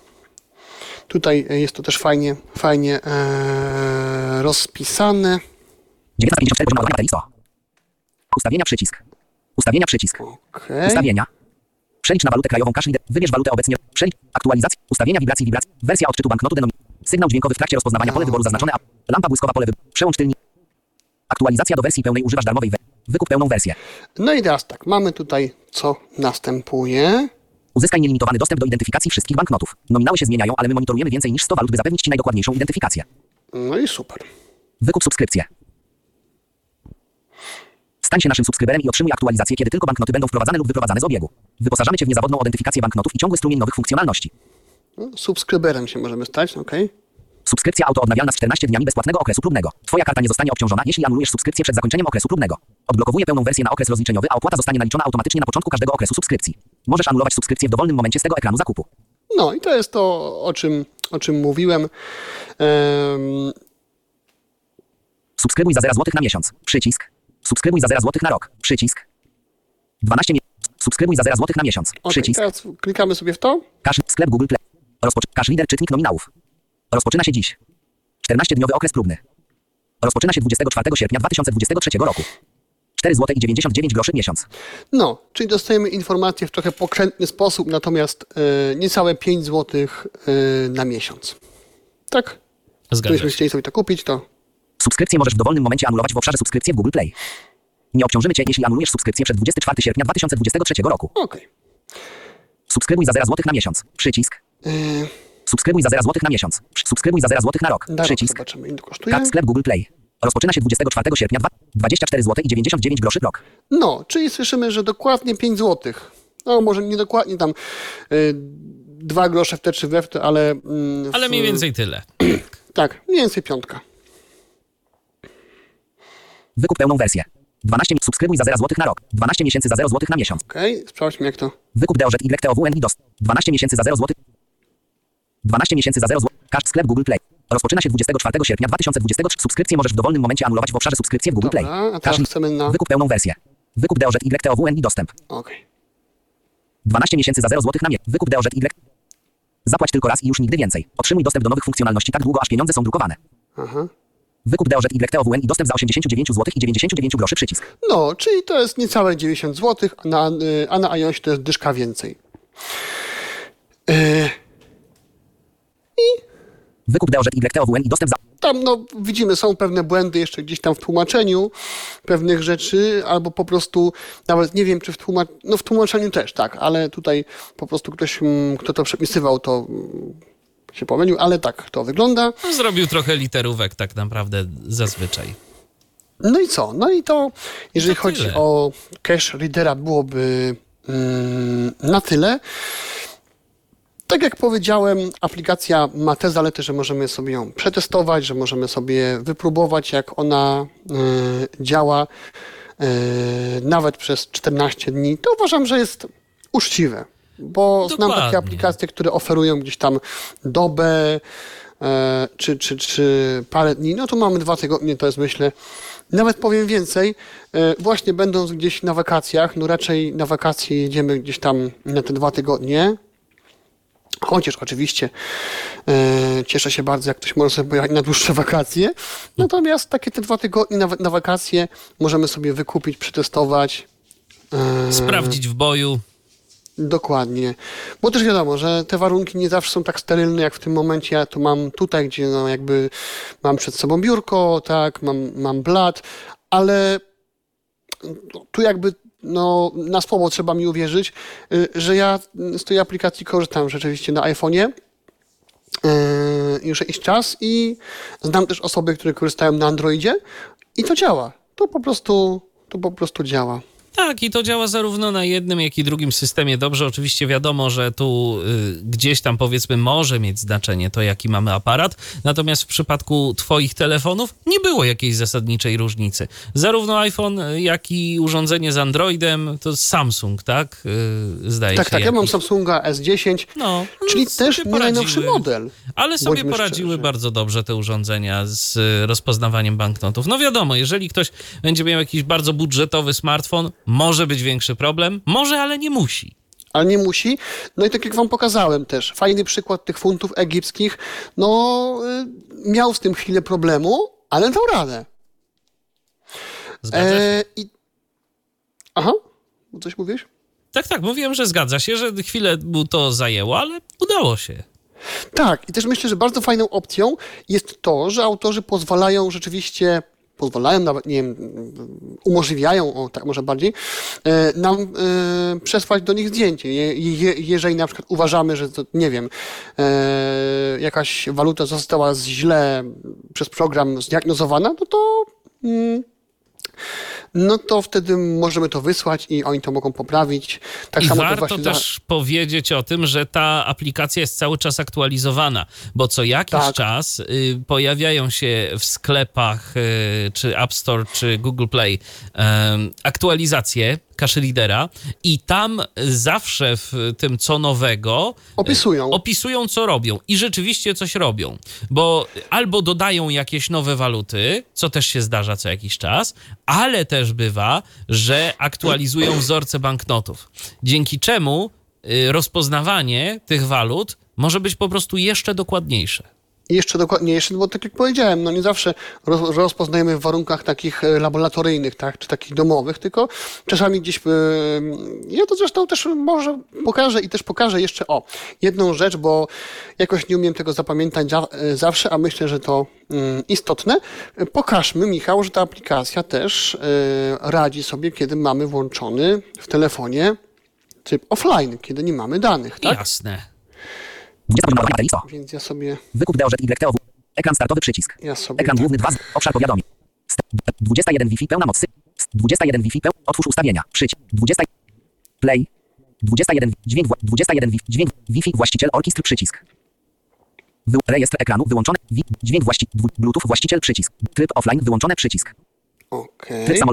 Tutaj jest to też fajnie, fajnie ee, rozpisane. dziewiętnaście pięćdziesiąt cztery poziom ładowania baterii sto. Ustawienia przycisk. Ustawienia przycisk. Okej. Ustawienia. Przelicz na walutę krajową cash. Wybierz walutę obecnie. Przelicz. Aktualizacja. Ustawienia wibracji wibracji. Wersja odczytu banknotu denominacji. Sygnał dźwiękowy w trakcie rozpoznawania. Pole wyboru zaznaczone. A. Lampa błyskowa pole wyboru. Przełącz tylnik. Aktualizacja do wersji pełnej. Używasz darmowej wersji. Wykup pełną wersję. No i teraz tak, mamy tutaj, co następuje. Uzyskaj nielimitowany dostęp do identyfikacji wszystkich banknotów. Nominały się zmieniają, ale my monitorujemy więcej niż sto walut, by zapewnić Ci najdokładniejszą identyfikację. No i super. Wykup subskrypcję. Stań się naszym subskryberem i otrzymuj aktualizację, kiedy tylko banknoty będą wprowadzane lub wyprowadzane z obiegu. Wyposażamy Cię w niezawodną identyfikację banknotów i ciągły strumień nowych funkcjonalności. No, subskryberem się możemy stać, okej. Subskrypcja autoodnawialna z czternastoma dniami bezpłatnego okresu próbnego. Twoja karta nie zostanie obciążona, jeśli anulujesz subskrypcję przed zakończeniem okresu próbnego. Odblokowuje pełną wersję na okres rozliczeniowy, a opłata zostanie naliczona automatycznie na początku każdego okresu subskrypcji. Możesz anulować subskrypcję w dowolnym momencie z tego ekranu zakupu. No i to jest to, o czym, o czym mówiłem. Ehm, Subskrybuj za zero złotych na miesiąc. Przycisk. Subskrybuj za zero złotych na rok. Przycisk. dwanaście mi- Subskrybuj za zero złotych na miesiąc. okej, Przycisk. teraz klikamy sobie w to. Cash, sklep Google Play. Rozpoczy- Cash Reader, czytnik nominałów. Rozpoczyna się dziś. czternastodniowy okres próbny. Rozpoczyna się dwudziestego czwartego sierpnia dwa tysiące dwudziestego trzeciego roku. cztery złote i dziewięćdziesiąt dziewięć groszy miesiąc. No, czyli dostajemy informacje w trochę pokrętny sposób, natomiast e, niecałe pięć złotych e, na miesiąc. Tak? Zgadza Gdybyśmy się. chcieli sobie to kupić, to Subskrypcję możesz w dowolnym momencie anulować w obszarze subskrypcje w Google Play. Nie obciążymy Cię, jeśli anulujesz subskrypcję przed dwudziestego czwartego sierpnia dwa tysiące dwudziestego trzeciego roku. okej. Subskrybuj za zero złotych na miesiąc. Przycisk. Okay. Subskrybuj za zero złotych na miesiąc. Subskrybuj za zero złotych na rok. Przycisk. Zobaczymy, ile to kosztuje. Kart sklep Google Play. Rozpoczyna się dwudziestego czwartego sierpnia dwadzieścia cztery złote i dziewięćdziesiąt dziewięć groszy rok. No, czyli słyszymy, że dokładnie pięć złotych. No, może nie dokładnie tam y, dwa grosze w te czy we w te, ale... Mm, Ale w, mniej więcej tyle. Tak, mniej więcej piątka. Wykup pełną wersję. dwanaście mi- Subskrybuj za zero złotych na rok. dwanaście miesięcy za zero złotych na miesiąc. Okej, okay, sprawdźmy jak to... Wykup D O Z Y T O W N i D O S. dwanaście miesięcy za zero złotych. dwanaście miesięcy za zero złotych. Cash sklep Google Play. Rozpoczyna się dwudziestego czwartego sierpnia dwa tysiące dwudziestego trzeciego. Subskrypcję możesz w dowolnym momencie anulować w obszarze subskrypcje w Google Play. Dobra, a Cache teraz chcemy na... Wykup pełną wersję. Wykup D O Z Y T O W N i dostęp. Okej. dwanaście miesięcy za zero złotych na mnie. Wykup D O Z Y. Zapłać tylko raz i już nigdy więcej. Otrzymuj dostęp do nowych funkcjonalności tak długo, aż pieniądze są drukowane. Aha. Wykup D O Z Y T O W N i dostęp za osiemdziesiąt dziewięć złotych i dziewięćdziesiąt dziewięć groszy przycisk. No, czyli to jest niecałe dziewięćdziesiąt złotych, a na, y, a na iOSie to jest dyszka więcej. Yy, Wykup D O Z Y T O W N i dostęp za... tam, no, widzimy, są pewne błędy jeszcze gdzieś tam w tłumaczeniu pewnych rzeczy, albo po prostu, nawet nie wiem, czy w tłumaczeniu, no w tłumaczeniu też, tak, ale tutaj po prostu ktoś, mm, kto to przepisywał, to mm, się pomylił, ale tak to wygląda. No, zrobił trochę literówek tak naprawdę zazwyczaj. No i co? No i to, jeżeli To chodzi tyle. o cache readera, byłoby mm, na tyle. Tak jak powiedziałem, aplikacja ma te zalety, że możemy sobie ją przetestować, że możemy sobie wypróbować, jak ona y, działa y, nawet przez czternaście dni. To uważam, że jest uczciwe, bo znam takie Dokładnie. aplikacje, które oferują gdzieś tam dobę e, czy, czy, czy parę dni. No to mamy dwa tygodnie, to jest, myślę, nawet powiem więcej, e, właśnie będąc gdzieś na wakacjach, no raczej na wakacje jedziemy gdzieś tam na te dwa tygodnie. Chociaż oczywiście e, cieszę się bardzo, jak ktoś może sobie pojechać na dłuższe wakacje. Natomiast takie te dwa tygodnie nawet na wakacje możemy sobie wykupić, przetestować. E, Sprawdzić w boju. Dokładnie. Bo też wiadomo, że te warunki nie zawsze są tak sterylne, jak w tym momencie ja to mam tutaj, gdzie no jakby mam przed sobą biurko, tak, mam, mam blat, ale tu jakby no, na słowo trzeba mi uwierzyć, y, że ja z tej aplikacji korzystam rzeczywiście na iPhone'ie y, już jakiś czas i znam też osoby, które korzystają na Androidzie i to działa. To po prostu, to po prostu działa. Tak, i to działa zarówno na jednym, jak i drugim systemie dobrze. Oczywiście wiadomo, że tu y, gdzieś tam powiedzmy może mieć znaczenie to, jaki mamy aparat, natomiast w przypadku twoich telefonów nie było jakiejś zasadniczej różnicy. Zarówno iPhone, jak i urządzenie z Androidem to Samsung, tak? Y, zdaje Tak, się. tak, ja mam jakiś. Samsunga S dziesięć, No, czyli no, też sobie nie najnowszy poradziły. model. Ale sobie Bądźmy poradziły szczerzy. bardzo dobrze te urządzenia z y, rozpoznawaniem banknotów. No wiadomo, jeżeli ktoś będzie miał jakiś bardzo budżetowy smartfon, może być większy problem, może, ale nie musi. Ale nie musi. No i tak jak wam pokazałem też, fajny przykład tych funtów egipskich, no y, miał z tym chwilę problemu, ale dał radę. Zgadza się? E, i... Aha, coś mówisz? Tak, tak, mówiłem, że zgadza się, że chwilę mu to zajęło, ale udało się. Tak, i też myślę, że bardzo fajną opcją jest to, że autorzy pozwalają rzeczywiście, pozwalają nawet, nie wiem, umożliwiają, o tak może bardziej, e, nam e, przesłać do nich zdjęcie. Je, je, jeżeli na przykład uważamy, że to, nie wiem, e, jakaś waluta została źle przez program zdiagnozowana, no to mm, no to wtedy możemy to wysłać i oni to mogą poprawić. Tak I samo to warto właśnie też za... powiedzieć o tym, że ta aplikacja jest cały czas aktualizowana, bo co jakiś Tak. czas y, pojawiają się w sklepach y, czy App Store, czy Google Play y, aktualizacje cache readera i tam zawsze w tym co nowego Opisują. y, opisują co robią i rzeczywiście coś robią, bo albo dodają jakieś nowe waluty, co też się zdarza co jakiś czas, ale też bywa, że aktualizują wzorce banknotów, dzięki czemu y, rozpoznawanie tych walut może być po prostu jeszcze dokładniejsze. I jeszcze dokładniejsze, bo tak jak powiedziałem, no nie zawsze roz, rozpoznajemy w warunkach takich e, laboratoryjnych, tak, czy takich domowych, tylko czasami gdzieś, e, ja to zresztą też może pokażę i też pokażę jeszcze, o, jedną rzecz, bo jakoś nie umiem tego zapamiętać za, e, zawsze, a myślę, że to mm, istotne. E, Pokażmy, Michał, że ta aplikacja też e, radzi sobie, kiedy mamy włączony w telefonie tryb offline, kiedy nie mamy danych, tak? Jasne. dwudziesta poziom ładowania baterii sto. Więc ja sobie, Wykup D O Z Y T O W. Ekran startowy przycisk. ja sobie Ekran tak. główny dwa. Obszar powiadomień. St- dwadzieścia jeden Wi-Fi pełna mocy. St- dwadzieścia jeden Wi-Fi peł. Otwórz ustawienia. Przycisk. dwadzieścia Play. dwadzieścia jeden Dźwięk. wła- dwadzieścia jeden Wi- Dźwięk. Wi-Fi. Właściciel orkiestr przycisk. Wy- rejestr ekranu wyłączony. Wi- dźwięk właści- dwu- Bluetooth właściciel przycisk. Tryb offline wyłączone przycisk. Okej. Tryb samolot.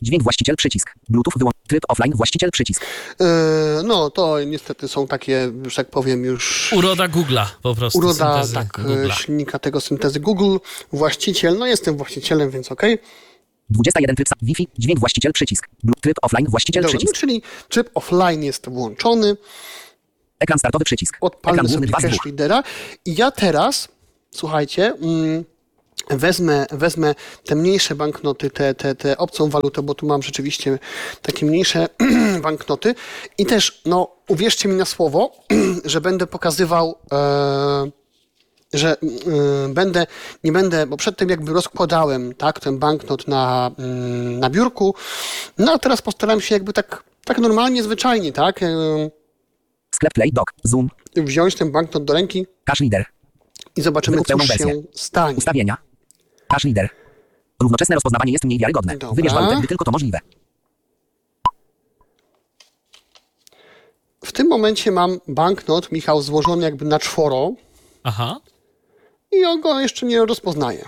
Dźwięk właściciel przycisk. Bluetooth wyłącz. Tryb offline właściciel przycisk. Yy, no to niestety są takie, że tak powiem, już... Uroda Google'a po prostu. Uroda, syntezy tak, Google'a. silnika tego syntezy Google. Właściciel, no jestem właścicielem, więc okej. dwadzieścia jeden tryb sa- Wi-Fi. Dźwięk właściciel przycisk. Blu- Tryb offline właściciel Dobra, no, przycisk. czyli tryb offline jest włączony. Ekran startowy przycisk. Odpalmy Ekran sobie główny dwa z cache dwóch. readera i ja teraz, słuchajcie, mm, wezmę, wezmę te mniejsze banknoty, te, te, te obcą walutę, bo tu mam rzeczywiście takie mniejsze banknoty i też, no uwierzcie mi na słowo, że będę pokazywał, e, że e, będę, nie będę, bo przedtem jakby rozkładałem, tak, ten banknot na, mm, na biurku, no a teraz postaram się jakby tak, tak normalnie, zwyczajnie, tak, e, Sklep Play Dock. Zoom. wziąć ten banknot do ręki Cache Reader. i zobaczymy, Wykup co pełną się wersję. stanie. Ustawienia. Cache Reader. Równoczesne rozpoznawanie jest mniej wiarygodne. Dobra. Wybierz walutę, gdy tylko to możliwe. W tym momencie mam banknot, Michał, złożony jakby na czworo Aha. i on go jeszcze nie rozpoznaje.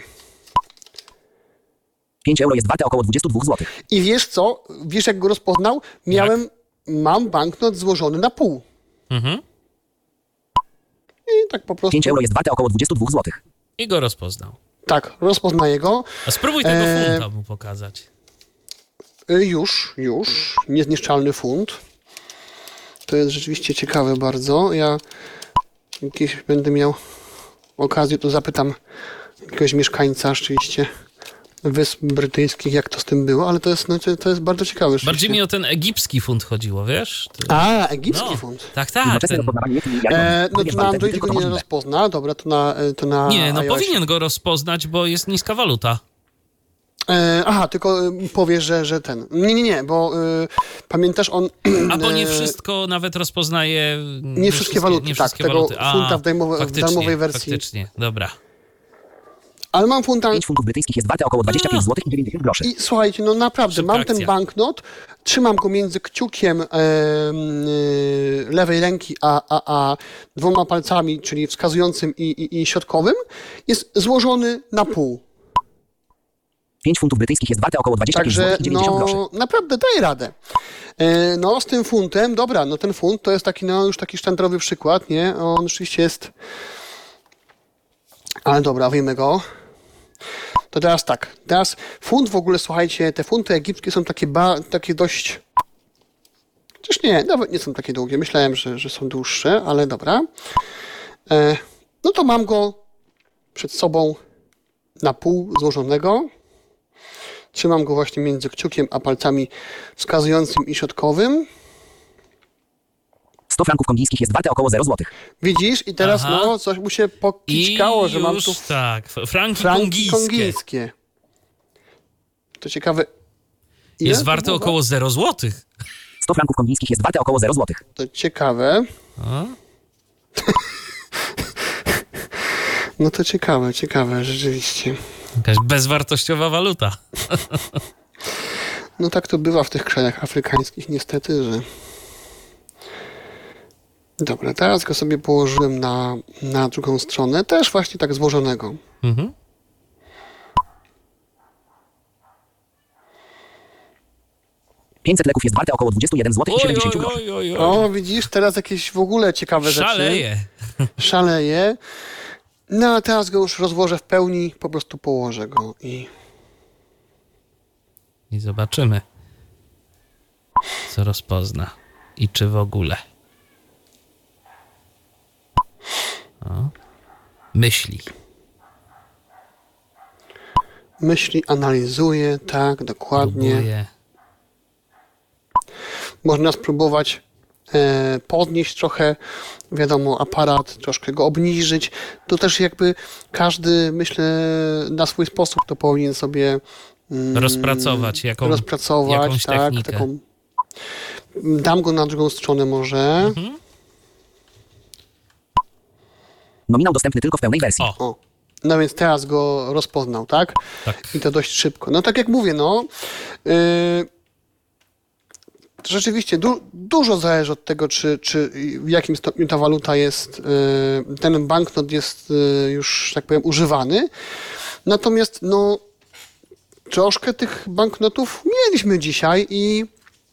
pięć euro jest warte około dwadzieścia dwa złotych. I wiesz co? Wiesz, jak go rozpoznał? Miałem, mam banknot złożony na pół. Mhm. I tak po prostu, pięć euro jest warte około dwadzieścia dwa złotych. I go rozpoznał. tak, rozpoznaje go. A spróbuj tego E, funta mu pokazać. Y, Już, już, niezniszczalny funt. To jest rzeczywiście ciekawe bardzo. Ja jakieś będę miał okazję, to zapytam jakiegoś mieszkańca rzeczywiście Wysp Brytyjskich, jak to z tym było, ale to jest, no, to jest bardzo ciekawe. Bardziej rzeczywiście. mi o ten egipski funt chodziło, wiesz? Ty- A, egipski no, funt. tak, tak. Równoczesne Ten... rozpoznawanie jest mniej wiarygodne. E, no Wybierz to na walutę, gdy Androidzie tylko go to nie możliwe. rozpozna. Dobra, to na, to na Nie, no iOSie. powinien go rozpoznać, bo jest niska waluta. E, aha, tylko y, powie, że, że ten. Nie, nie, nie, bo y, pamiętasz, on... A bo nie e, wszystko nawet rozpoznaje... Nie wszystkie waluty, nie tak, wszystkie tego waluty. A, funta w darmowe- w faktycznie, darmowej wersji. Faktycznie, dobra. Ale mam funta... pięć funtów brytyjskich jest warte około dwadzieścia pięć złotych i dziewięćdziesiąt groszy. I słuchajcie, no naprawdę, mam ten Subtrakcja. banknot, trzymam go między kciukiem e, y, lewej ręki, a, a, a dwoma palcami, czyli wskazującym i, i, i środkowym, jest złożony na pół. pięć funtów brytyjskich jest warte około dwadzieścia pięć Także złotych i dziewięćdziesiąt groszy. no, naprawdę daje radę. E, no, z tym funtem, dobra, no ten funt to jest taki, no już taki sztandarowy przykład, nie? On rzeczywiście jest... Ale dobra, wyjmę go. To teraz tak, teraz funt w ogóle, słuchajcie, te funty egipskie są takie, ba, takie dość... Chociaż nie, nawet nie są takie długie. Myślałem, że, że są dłuższe, ale dobra. E, no to mam go przed sobą na pół złożonego. Trzymam go właśnie między kciukiem a palcami wskazującym i środkowym. sto franków kongijskich jest warte około zero złotych. Widzisz? I teraz Aha. no, coś mu się I pokićkało, że mam już tu tak, f- franki, franki kongijskie. kongijskie. To ciekawe. Ile Jest to warte było? około zero złotych. sto franków kongijskich jest warte około zero złotych. To ciekawe. A? No to ciekawe, ciekawe, rzeczywiście. Jakaś bezwartościowa waluta. No tak to bywa w tych krajach afrykańskich niestety, że... Dobra, teraz go sobie położyłem na, na drugą stronę, też właśnie tak złożonego. Mhm. pięćset leków jest warte około dwadzieścia jeden złotych i Oj, siedemdziesiąt oj, groszy. oj, oj, oj. O, widzisz, teraz jakieś w ogóle ciekawe rzeczy. Szaleje. Szaleje. No a teraz go już rozłożę w pełni, po prostu położę go i... I zobaczymy, co rozpozna. I czy w ogóle. O. Myśli. Myśli, analizuje, tak, dokładnie. Próbuje. Można spróbować e, podnieść trochę, wiadomo, aparat, troszkę go obniżyć. To też jakby każdy, myślę, na swój sposób to powinien sobie mm, Rozpracować jaką, rozpracować, jakąś tak, technikę. taką. Dam go na drugą stronę może. Mhm. Nominał dostępny tylko w pełnej wersji. O, O. No więc teraz go rozpoznał, tak? tak. I to dość szybko. No tak jak mówię, no yy, rzeczywiście du- dużo zależy od tego, czy, czy w jakim stopniu ta waluta jest, yy, ten banknot jest yy, już, tak powiem, używany. Natomiast no troszkę tych banknotów mieliśmy dzisiaj i,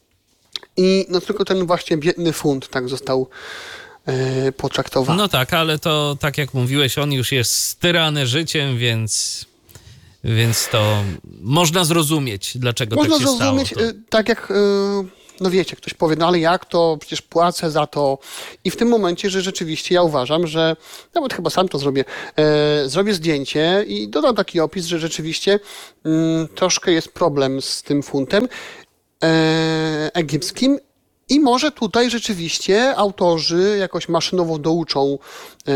i no tylko ten właśnie biedny funt tak został e, potraktowany. No tak, ale to tak jak mówiłeś, on już jest styrany życiem, więc, więc to można zrozumieć, dlaczego Można tak się zrozumieć, stało. To. e, tak jak, e, no wiecie, ktoś powie, no ale jak to, przecież płacę za to. I w tym momencie, że rzeczywiście ja uważam, że nawet chyba sam to zrobię, e, zrobię zdjęcie i dodam taki opis, że rzeczywiście mm, troszkę jest problem z tym funtem e, egipskim i może tutaj rzeczywiście autorzy jakoś maszynowo douczą e,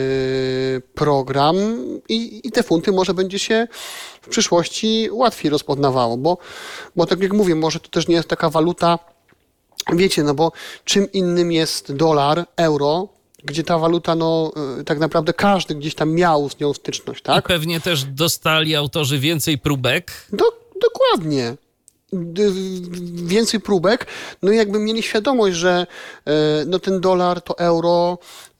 program i, i te funty może będzie się w przyszłości łatwiej rozpoznawało, bo, bo tak jak mówię, może to też nie jest taka waluta, wiecie, no bo czym innym jest dolar, euro, gdzie ta waluta, no e, tak naprawdę każdy gdzieś tam miał z nią styczność, I tak? pewnie też dostali autorzy więcej próbek. Do, dokładnie. D- Więcej próbek, no i jakby mieli świadomość, że e, no ten dolar, to euro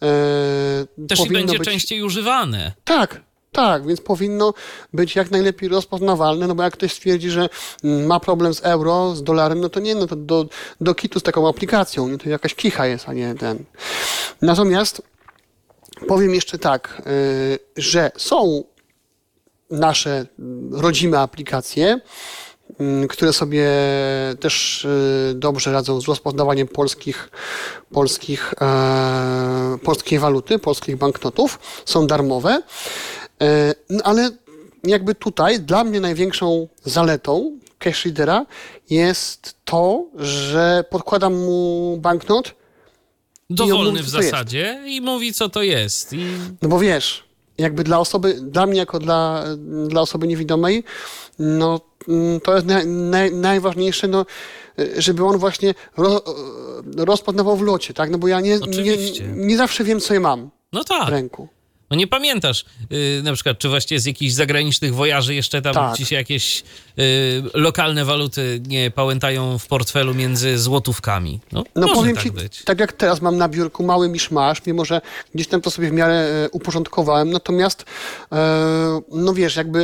e, Też i powinno będzie być... częściej używane. Tak, tak, więc powinno być jak najlepiej rozpoznawalne, no bo jak ktoś stwierdzi, że mm, ma problem z euro, z dolarem, no to nie, no to do, do kitu z taką aplikacją, nie? To jakaś kicha jest, a nie ten. Natomiast powiem jeszcze tak, y, że są nasze mm, rodzime aplikacje, mm, które sobie też y, dobrze radzą z rozpoznawaniem polskich, polskich, e, polskiej waluty, polskich banknotów. Są darmowe. E, no ale jakby tutaj dla mnie największą zaletą cash readera jest to, że podkładam mu banknot i on Dowolny mówi, w co to jest. zasadzie i mówi, co to jest. I No bo wiesz, jakby dla osoby, dla mnie jako dla, dla osoby niewidomej, no mm, to jest naj, naj, najważniejsze, no, żeby on właśnie ro, rozpoznawał w locie, tak? No bo ja nie, nie, Oczywiście. nie zawsze wiem, co ja mam no w tak. ręku. No nie pamiętasz yy, na przykład, czy właśnie z jakichś zagranicznych wojaży jeszcze tam Tak. ci się jakieś yy, lokalne waluty nie pałętają w portfelu między złotówkami. No, No może powiem tak ci, być. tak jak teraz mam na biurku mały miszmasz, mimo że gdzieś tam to sobie w miarę e, uporządkowałem, natomiast e, no wiesz, jakby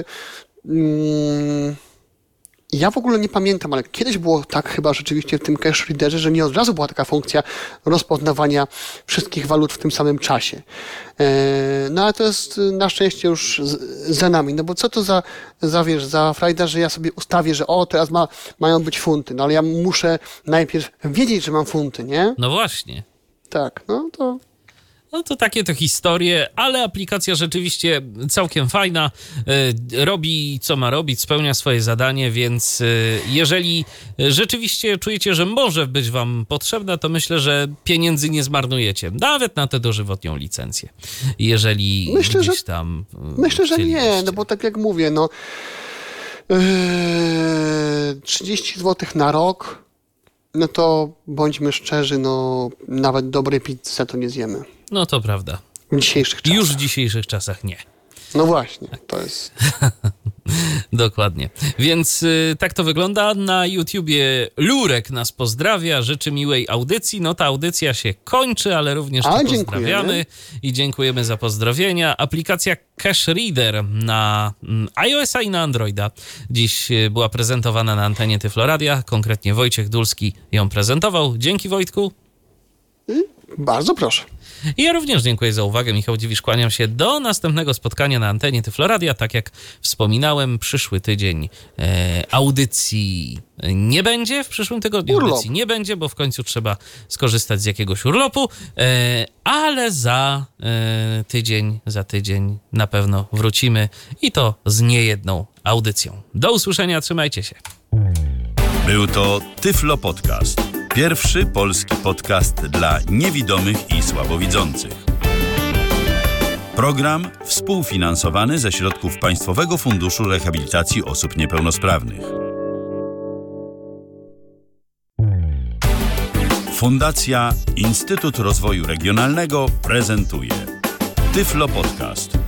mm, ja w ogóle nie pamiętam, ale kiedyś było tak chyba rzeczywiście w tym cash readerze, że nie od razu była taka funkcja rozpoznawania wszystkich walut w tym samym czasie. E, no ale to jest na szczęście już z, za nami, no bo co to za, za wiesz, za frajda, że ja sobie ustawię, że o, teraz ma, mają być funty, no ale ja muszę najpierw wiedzieć, że mam funty, nie? No właśnie. Tak, no to... No to takie to historie, ale aplikacja rzeczywiście całkiem fajna, y, robi co ma robić, spełnia swoje zadanie, więc y, jeżeli rzeczywiście czujecie, że może być wam potrzebna, to myślę, że pieniędzy nie zmarnujecie, nawet na tę dożywotnią licencję. Jeżeli Myślę, gdzieś że- tam y, Myślę, że nie, chcielibyście. no bo tak jak mówię, no yy, trzydzieści złotych na rok, no to bądźmy szczerzy, no nawet dobrej pizzy za to nie zjemy. No to prawda. W dzisiejszych czasach. Już w dzisiejszych czasach nie. No właśnie, to jest... Dokładnie. Więc y, tak to wygląda. Na YouTubie Lurek nas pozdrawia, życzy miłej audycji. No ta audycja się kończy, ale również A, tu dziękujemy. pozdrawiamy i dziękujemy za pozdrowienia. Aplikacja Cash Reader na mm, iOS-a i na Androida dziś y, była prezentowana na antenie Tyfloradia. Konkretnie Wojciech Dulski ją prezentował. Dzięki, Wojtku. Bardzo proszę. I ja również dziękuję za uwagę. Michał Dziwisz, kłaniam się do następnego spotkania na antenie Tyfloradia. Tak jak wspominałem, przyszły tydzień e, audycji nie będzie. W przyszłym tygodniu Urlop. audycji nie będzie, bo w końcu trzeba skorzystać z jakiegoś urlopu. E, ale za e, tydzień, za tydzień na pewno wrócimy i to z niejedną audycją. Do usłyszenia, trzymajcie się. Był to Tyflo Podcast. Pierwszy polski podcast dla niewidomych i słabowidzących. Program współfinansowany ze środków Państwowego Funduszu Rehabilitacji Osób Niepełnosprawnych. Fundacja Instytut Rozwoju Regionalnego prezentuje Tyflo Podcast.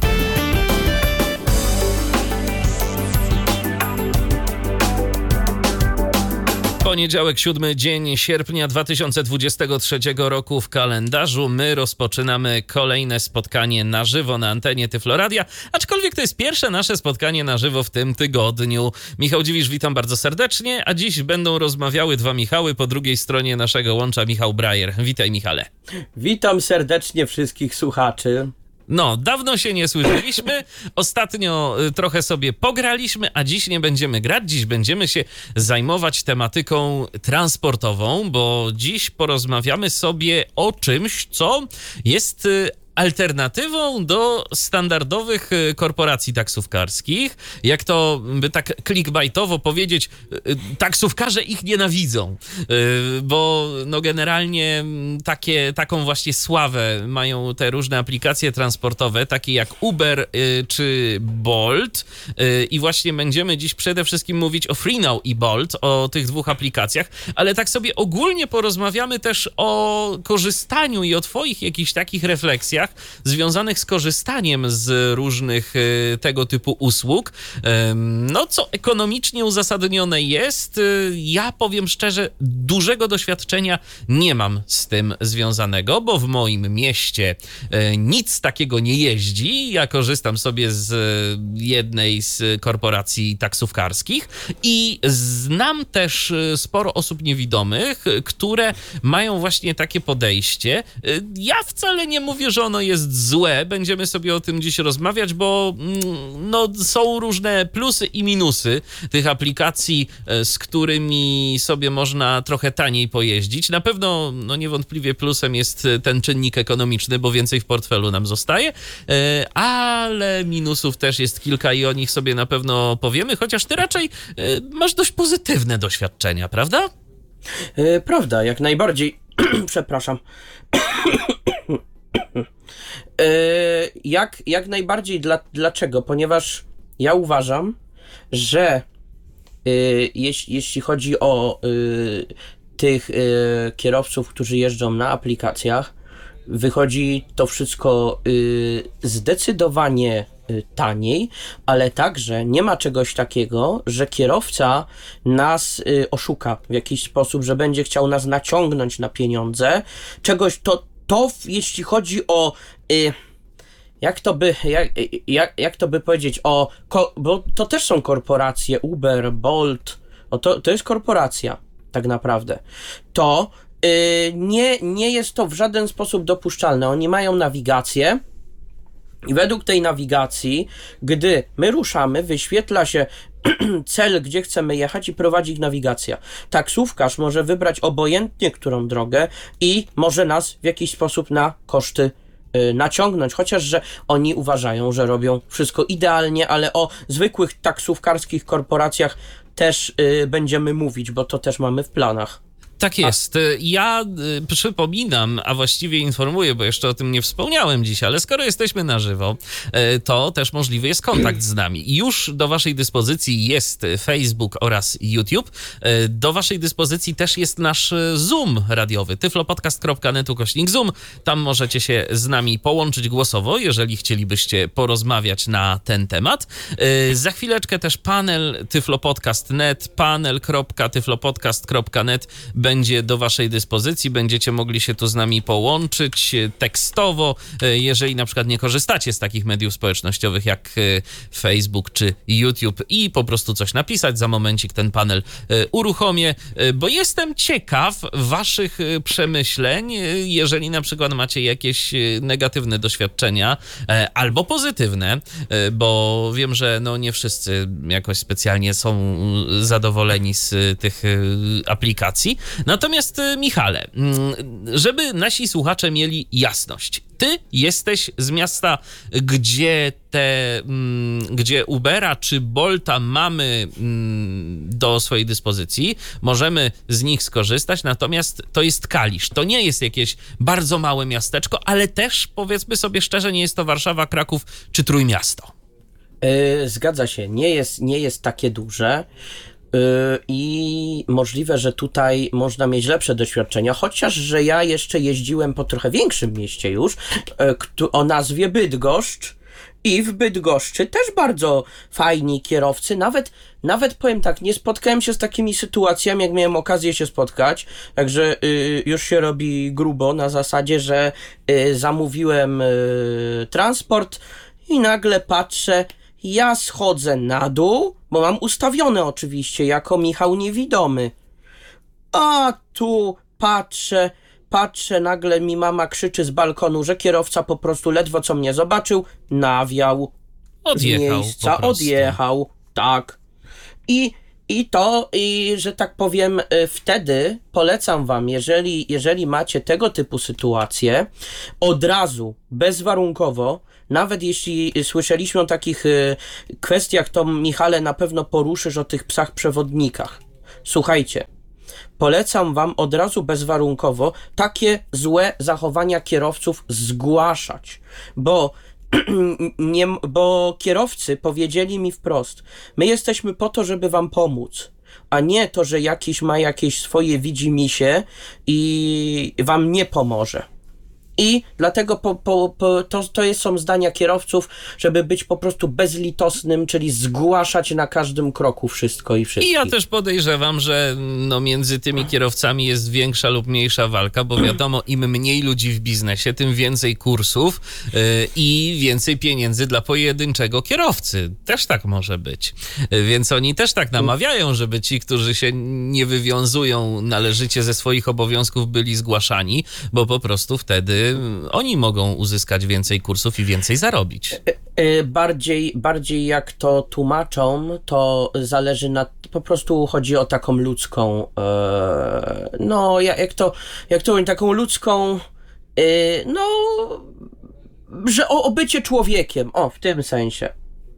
Poniedziałek, siódmy dzień sierpnia dwa tysiące dwudziestego trzeciego roku w kalendarzu. My rozpoczynamy kolejne spotkanie na żywo na antenie Tyfloradia, aczkolwiek to jest pierwsze nasze spotkanie na żywo w tym tygodniu. Michał Dziwisz, witam bardzo serdecznie, a dziś będą rozmawiały dwa Michały. Po drugiej stronie naszego łącza Michał Brajer. Witaj, Michale. Witam serdecznie wszystkich słuchaczy. No, dawno się nie słyszeliśmy, ostatnio trochę sobie pograliśmy, a dziś nie będziemy grać, dziś będziemy się zajmować tematyką transportową, bo dziś porozmawiamy sobie o czymś, co jest alternatywą do standardowych korporacji taksówkarskich. Jak to by tak clickbaitowo powiedzieć, taksówkarze ich nienawidzą, bo no generalnie takie, taką właśnie sławę mają te różne aplikacje transportowe, takie jak Uber czy Bolt, i właśnie będziemy dziś przede wszystkim mówić o FreeNow i Bolt, o tych dwóch aplikacjach, ale tak sobie ogólnie porozmawiamy też o korzystaniu i o twoich jakichś takich refleksjach związanych z korzystaniem z różnych tego typu usług. No, co ekonomicznie uzasadnione jest. Ja powiem szczerze, dużego doświadczenia nie mam z tym związanego, bo w moim mieście nic takiego nie jeździ. Ja korzystam sobie z jednej z korporacji taksówkarskich i znam też sporo osób niewidomych, które mają właśnie takie podejście. Ja wcale nie mówię, że ono jest złe, będziemy sobie o tym dziś rozmawiać, bo no, są różne plusy i minusy tych aplikacji, z którymi sobie można trochę taniej pojeździć. Na pewno, no niewątpliwie plusem jest ten czynnik ekonomiczny, bo więcej w portfelu nam zostaje, ale minusów też jest kilka i o nich sobie na pewno powiemy, chociaż ty raczej masz dość pozytywne doświadczenia, prawda? Yy, prawda, jak najbardziej. Przepraszam. Yy, jak, jak najbardziej. Dla, dlaczego? Ponieważ ja uważam, że yy, jeś, jeśli chodzi o yy, tych yy, kierowców, którzy jeżdżą na aplikacjach, wychodzi to wszystko yy, zdecydowanie yy, taniej, ale także nie ma czegoś takiego, że kierowca nas yy, oszuka w jakiś sposób, że będzie chciał nas naciągnąć na pieniądze. Czegoś to, to jeśli chodzi o yy, jak to by, jak, jak, jak to by powiedzieć, o, ko, bo to też są korporacje, Uber, Bolt, o to, to jest korporacja tak naprawdę. To Yy, nie, nie jest to w żaden sposób dopuszczalne. Oni mają nawigację i według tej nawigacji, gdy my ruszamy, wyświetla się cel, gdzie chcemy jechać i prowadzi ich nawigacja. Taksówkarz może wybrać obojętnie którą drogę i może nas w jakiś sposób na koszty yy, naciągnąć, chociaż że oni uważają, że robią wszystko idealnie, ale o zwykłych taksówkarskich korporacjach też yy, będziemy mówić, bo to też mamy w planach. Tak jest. Ja y, przypominam, a właściwie informuję, bo jeszcze o tym nie wspomniałem dziś, ale skoro jesteśmy na żywo, y, to też możliwy jest kontakt z nami. Już do waszej dyspozycji jest Facebook oraz YouTube. Y, do waszej dyspozycji też jest nasz Zoom radiowy, tyflopodcast kropka net ukośnik Zoom. Tam możecie się z nami połączyć głosowo, jeżeli chcielibyście porozmawiać na ten temat. Y, za chwileczkę też panel tyflopodcast kropka net, panel kropka tyflopodcast kropka net będzie do waszej dyspozycji, będziecie mogli się tu z nami połączyć tekstowo, jeżeli na przykład nie korzystacie z takich mediów społecznościowych jak Facebook czy YouTube i po prostu coś napisać. Za momencik ten panel uruchomię, bo jestem ciekaw waszych przemyśleń, jeżeli na przykład macie jakieś negatywne doświadczenia albo pozytywne, bo wiem, że no nie wszyscy jakoś specjalnie są zadowoleni z tych aplikacji. Natomiast Michale, żeby nasi słuchacze mieli jasność, ty jesteś z miasta, gdzie te, gdzie Ubera czy Bolta mamy do swojej dyspozycji, możemy z nich skorzystać, natomiast to jest Kalisz. To nie jest jakieś bardzo małe miasteczko, ale też, powiedzmy sobie szczerze, nie jest to Warszawa, Kraków czy Trójmiasto. Yy, zgadza się, nie jest, nie jest takie duże. I możliwe, że tutaj można mieć lepsze doświadczenia, chociaż, że ja jeszcze jeździłem po trochę większym mieście już, o nazwie Bydgoszcz I w Bydgoszczy też bardzo fajni kierowcy, nawet, nawet powiem tak, nie spotkałem się z takimi sytuacjami, jak miałem okazję się spotkać, także y, już się robi grubo na zasadzie, że y, zamówiłem y, transport i nagle patrzę, ja schodzę na dół, bo mam ustawione oczywiście jako Michał Niewidomy, a tu patrzę, Patrzę, nagle mi mama krzyczy z balkonu, że kierowca po prostu ledwo co mnie zobaczył, nawiał Odjechał z miejsca, po prostu. odjechał, tak. I, i to, i, że tak powiem, y, wtedy polecam wam, jeżeli, jeżeli macie tego typu sytuacje, od razu, bezwarunkowo, nawet jeśli słyszeliśmy o takich y, kwestiach, to Michale na pewno poruszysz o tych psach przewodnikach. Słuchajcie, polecam wam od razu bezwarunkowo takie złe zachowania kierowców zgłaszać, bo, nie, bo kierowcy powiedzieli mi wprost, my jesteśmy po to, żeby wam pomóc, a nie to, że jakiś ma jakieś swoje widzimisię i wam nie pomoże. I dlatego po, po, po, to, to jest, są zdania kierowców, żeby być po prostu bezlitosnym, czyli zgłaszać na każdym kroku wszystko i wszystkich. I ja też podejrzewam, że no między tymi kierowcami jest większa lub mniejsza walka, bo wiadomo, im mniej ludzi w biznesie, tym więcej kursów yy, i więcej pieniędzy dla pojedynczego kierowcy. Też tak może być. Yy, więc oni też tak namawiają, żeby ci, którzy się nie wywiązują należycie ze swoich obowiązków, byli zgłaszani, bo po prostu wtedy oni mogą uzyskać więcej kursów i więcej zarobić. Bardziej, bardziej jak to tłumaczą, to zależy na, po prostu chodzi o taką ludzką, e, no jak to, jak to taką ludzką, e, no, że o, o bycie człowiekiem, o, w tym sensie.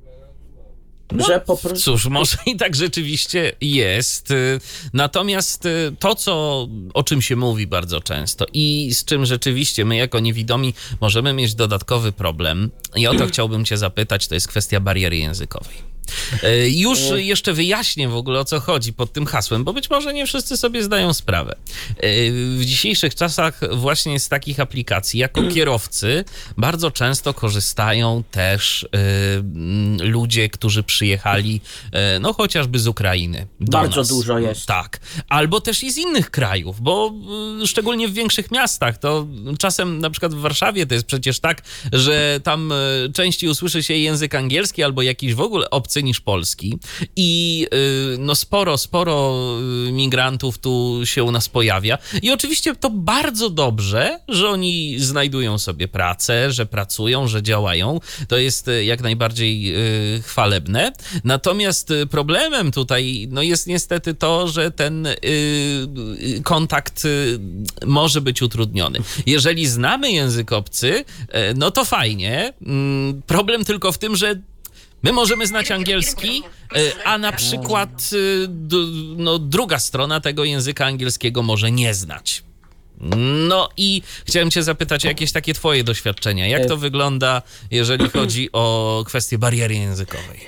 No, że po prostu... Cóż, może i tak rzeczywiście jest. Natomiast to, co, o czym się mówi bardzo często i z czym rzeczywiście my jako niewidomi możemy mieć dodatkowy problem, i o to chciałbym cię zapytać, to jest kwestia bariery językowej. Już jeszcze wyjaśnię w ogóle, o co chodzi pod tym hasłem, bo być może nie wszyscy sobie zdają sprawę. W dzisiejszych czasach właśnie z takich aplikacji jako kierowcy bardzo często korzystają też ludzie, którzy przyjechali no chociażby z Ukrainy do Bardzo nas. dużo jest. Tak. Albo też i z innych krajów, bo szczególnie w większych miastach, to czasem na przykład w Warszawie to jest przecież tak, że tam częściej usłyszy się język angielski albo jakiś w ogóle obcy niż polski i no sporo, sporo migrantów tu się u nas pojawia i oczywiście to bardzo dobrze, że oni znajdują sobie pracę, że pracują, że działają, to jest jak najbardziej chwalebne, natomiast problemem tutaj no jest niestety to, że ten kontakt może być utrudniony. Jeżeli znamy język obcy, no to fajnie, problem tylko w tym, że my możemy znać angielski, a na przykład no, druga strona tego języka angielskiego może nie znać. No i chciałem cię zapytać o jakieś takie twoje doświadczenia. Jak to wygląda, jeżeli chodzi o kwestię bariery językowej?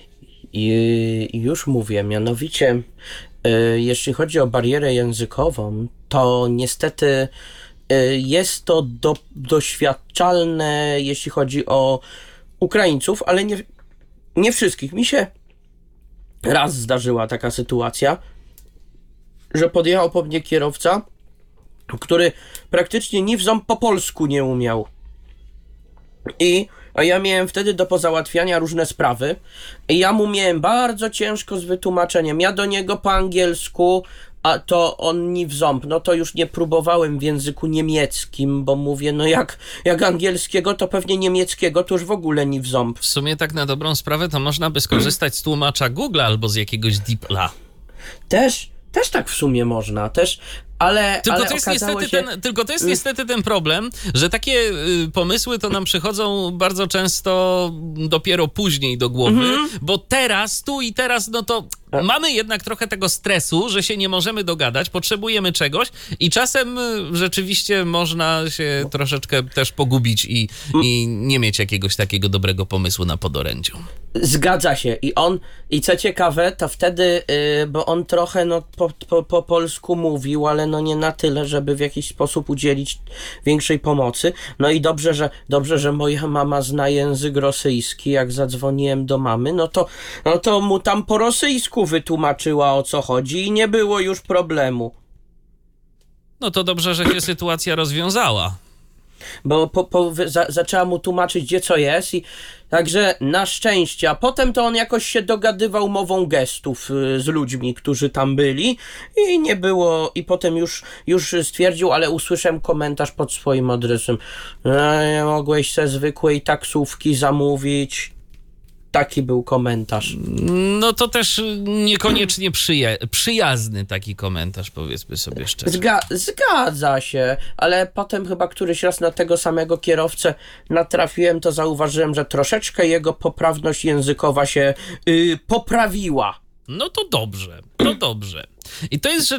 I już mówię, mianowicie jeśli chodzi o barierę językową, to niestety jest to do, doświadczalne, jeśli chodzi o Ukraińców, ale nie, nie wszystkich. Mi się raz zdarzyła taka sytuacja, że podjechał po mnie kierowca, który praktycznie ni w ząb po polsku nie umiał. I a ja miałem wtedy do pozałatwiania różne sprawy i ja mu miałem bardzo ciężko z wytłumaczeniem. Ja do niego po angielsku, a to on ni w ząb. No to już nie próbowałem w języku niemieckim, bo mówię, no jak, jak angielskiego, to pewnie niemieckiego, to już w ogóle ni w ząb. W sumie tak na dobrą sprawę to można by skorzystać z tłumacza Google albo z jakiegoś DeepLa. Też, też tak w sumie można, też... Ale, tylko, ale to jest okazało niestety się... ten, tylko to jest niestety ten problem, że takie y, pomysły to nam przychodzą bardzo często dopiero później do głowy, mm-hmm. bo teraz, tu i teraz, no to A. mamy jednak trochę tego stresu, że się nie możemy dogadać, potrzebujemy czegoś i czasem y, rzeczywiście można się troszeczkę też pogubić i, mm. i nie mieć jakiegoś takiego dobrego pomysłu na podorędziu. Zgadza się i on, i co ciekawe, to wtedy, yy, bo on trochę no po, po, po polsku mówił, ale ale no nie na tyle, żeby w jakiś sposób udzielić większej pomocy. No i dobrze, że dobrze, że moja mama zna język rosyjski. Jak zadzwoniłem do mamy, no to, no to mu tam po rosyjsku wytłumaczyła, o co chodzi i nie było już problemu. No to dobrze, że się sytuacja rozwiązała. Bo po, po, za, zaczęła mu tłumaczyć, gdzie co jest, i także na szczęście, a potem to on jakoś się dogadywał mową gestów y, z ludźmi, którzy tam byli i nie było, i potem już, już stwierdził, ale usłyszałem komentarz pod swoim adresem: e, nie mogłeś se zwykłej taksówki zamówić. Taki był komentarz. No to też niekoniecznie przyja- przyjazny taki komentarz, powiedzmy sobie szczerze. Zga- zgadza się, ale potem chyba któryś raz na tego samego kierowcę natrafiłem, to zauważyłem, że troszeczkę jego poprawność językowa się yy, poprawiła. No to dobrze, to dobrze. I to jest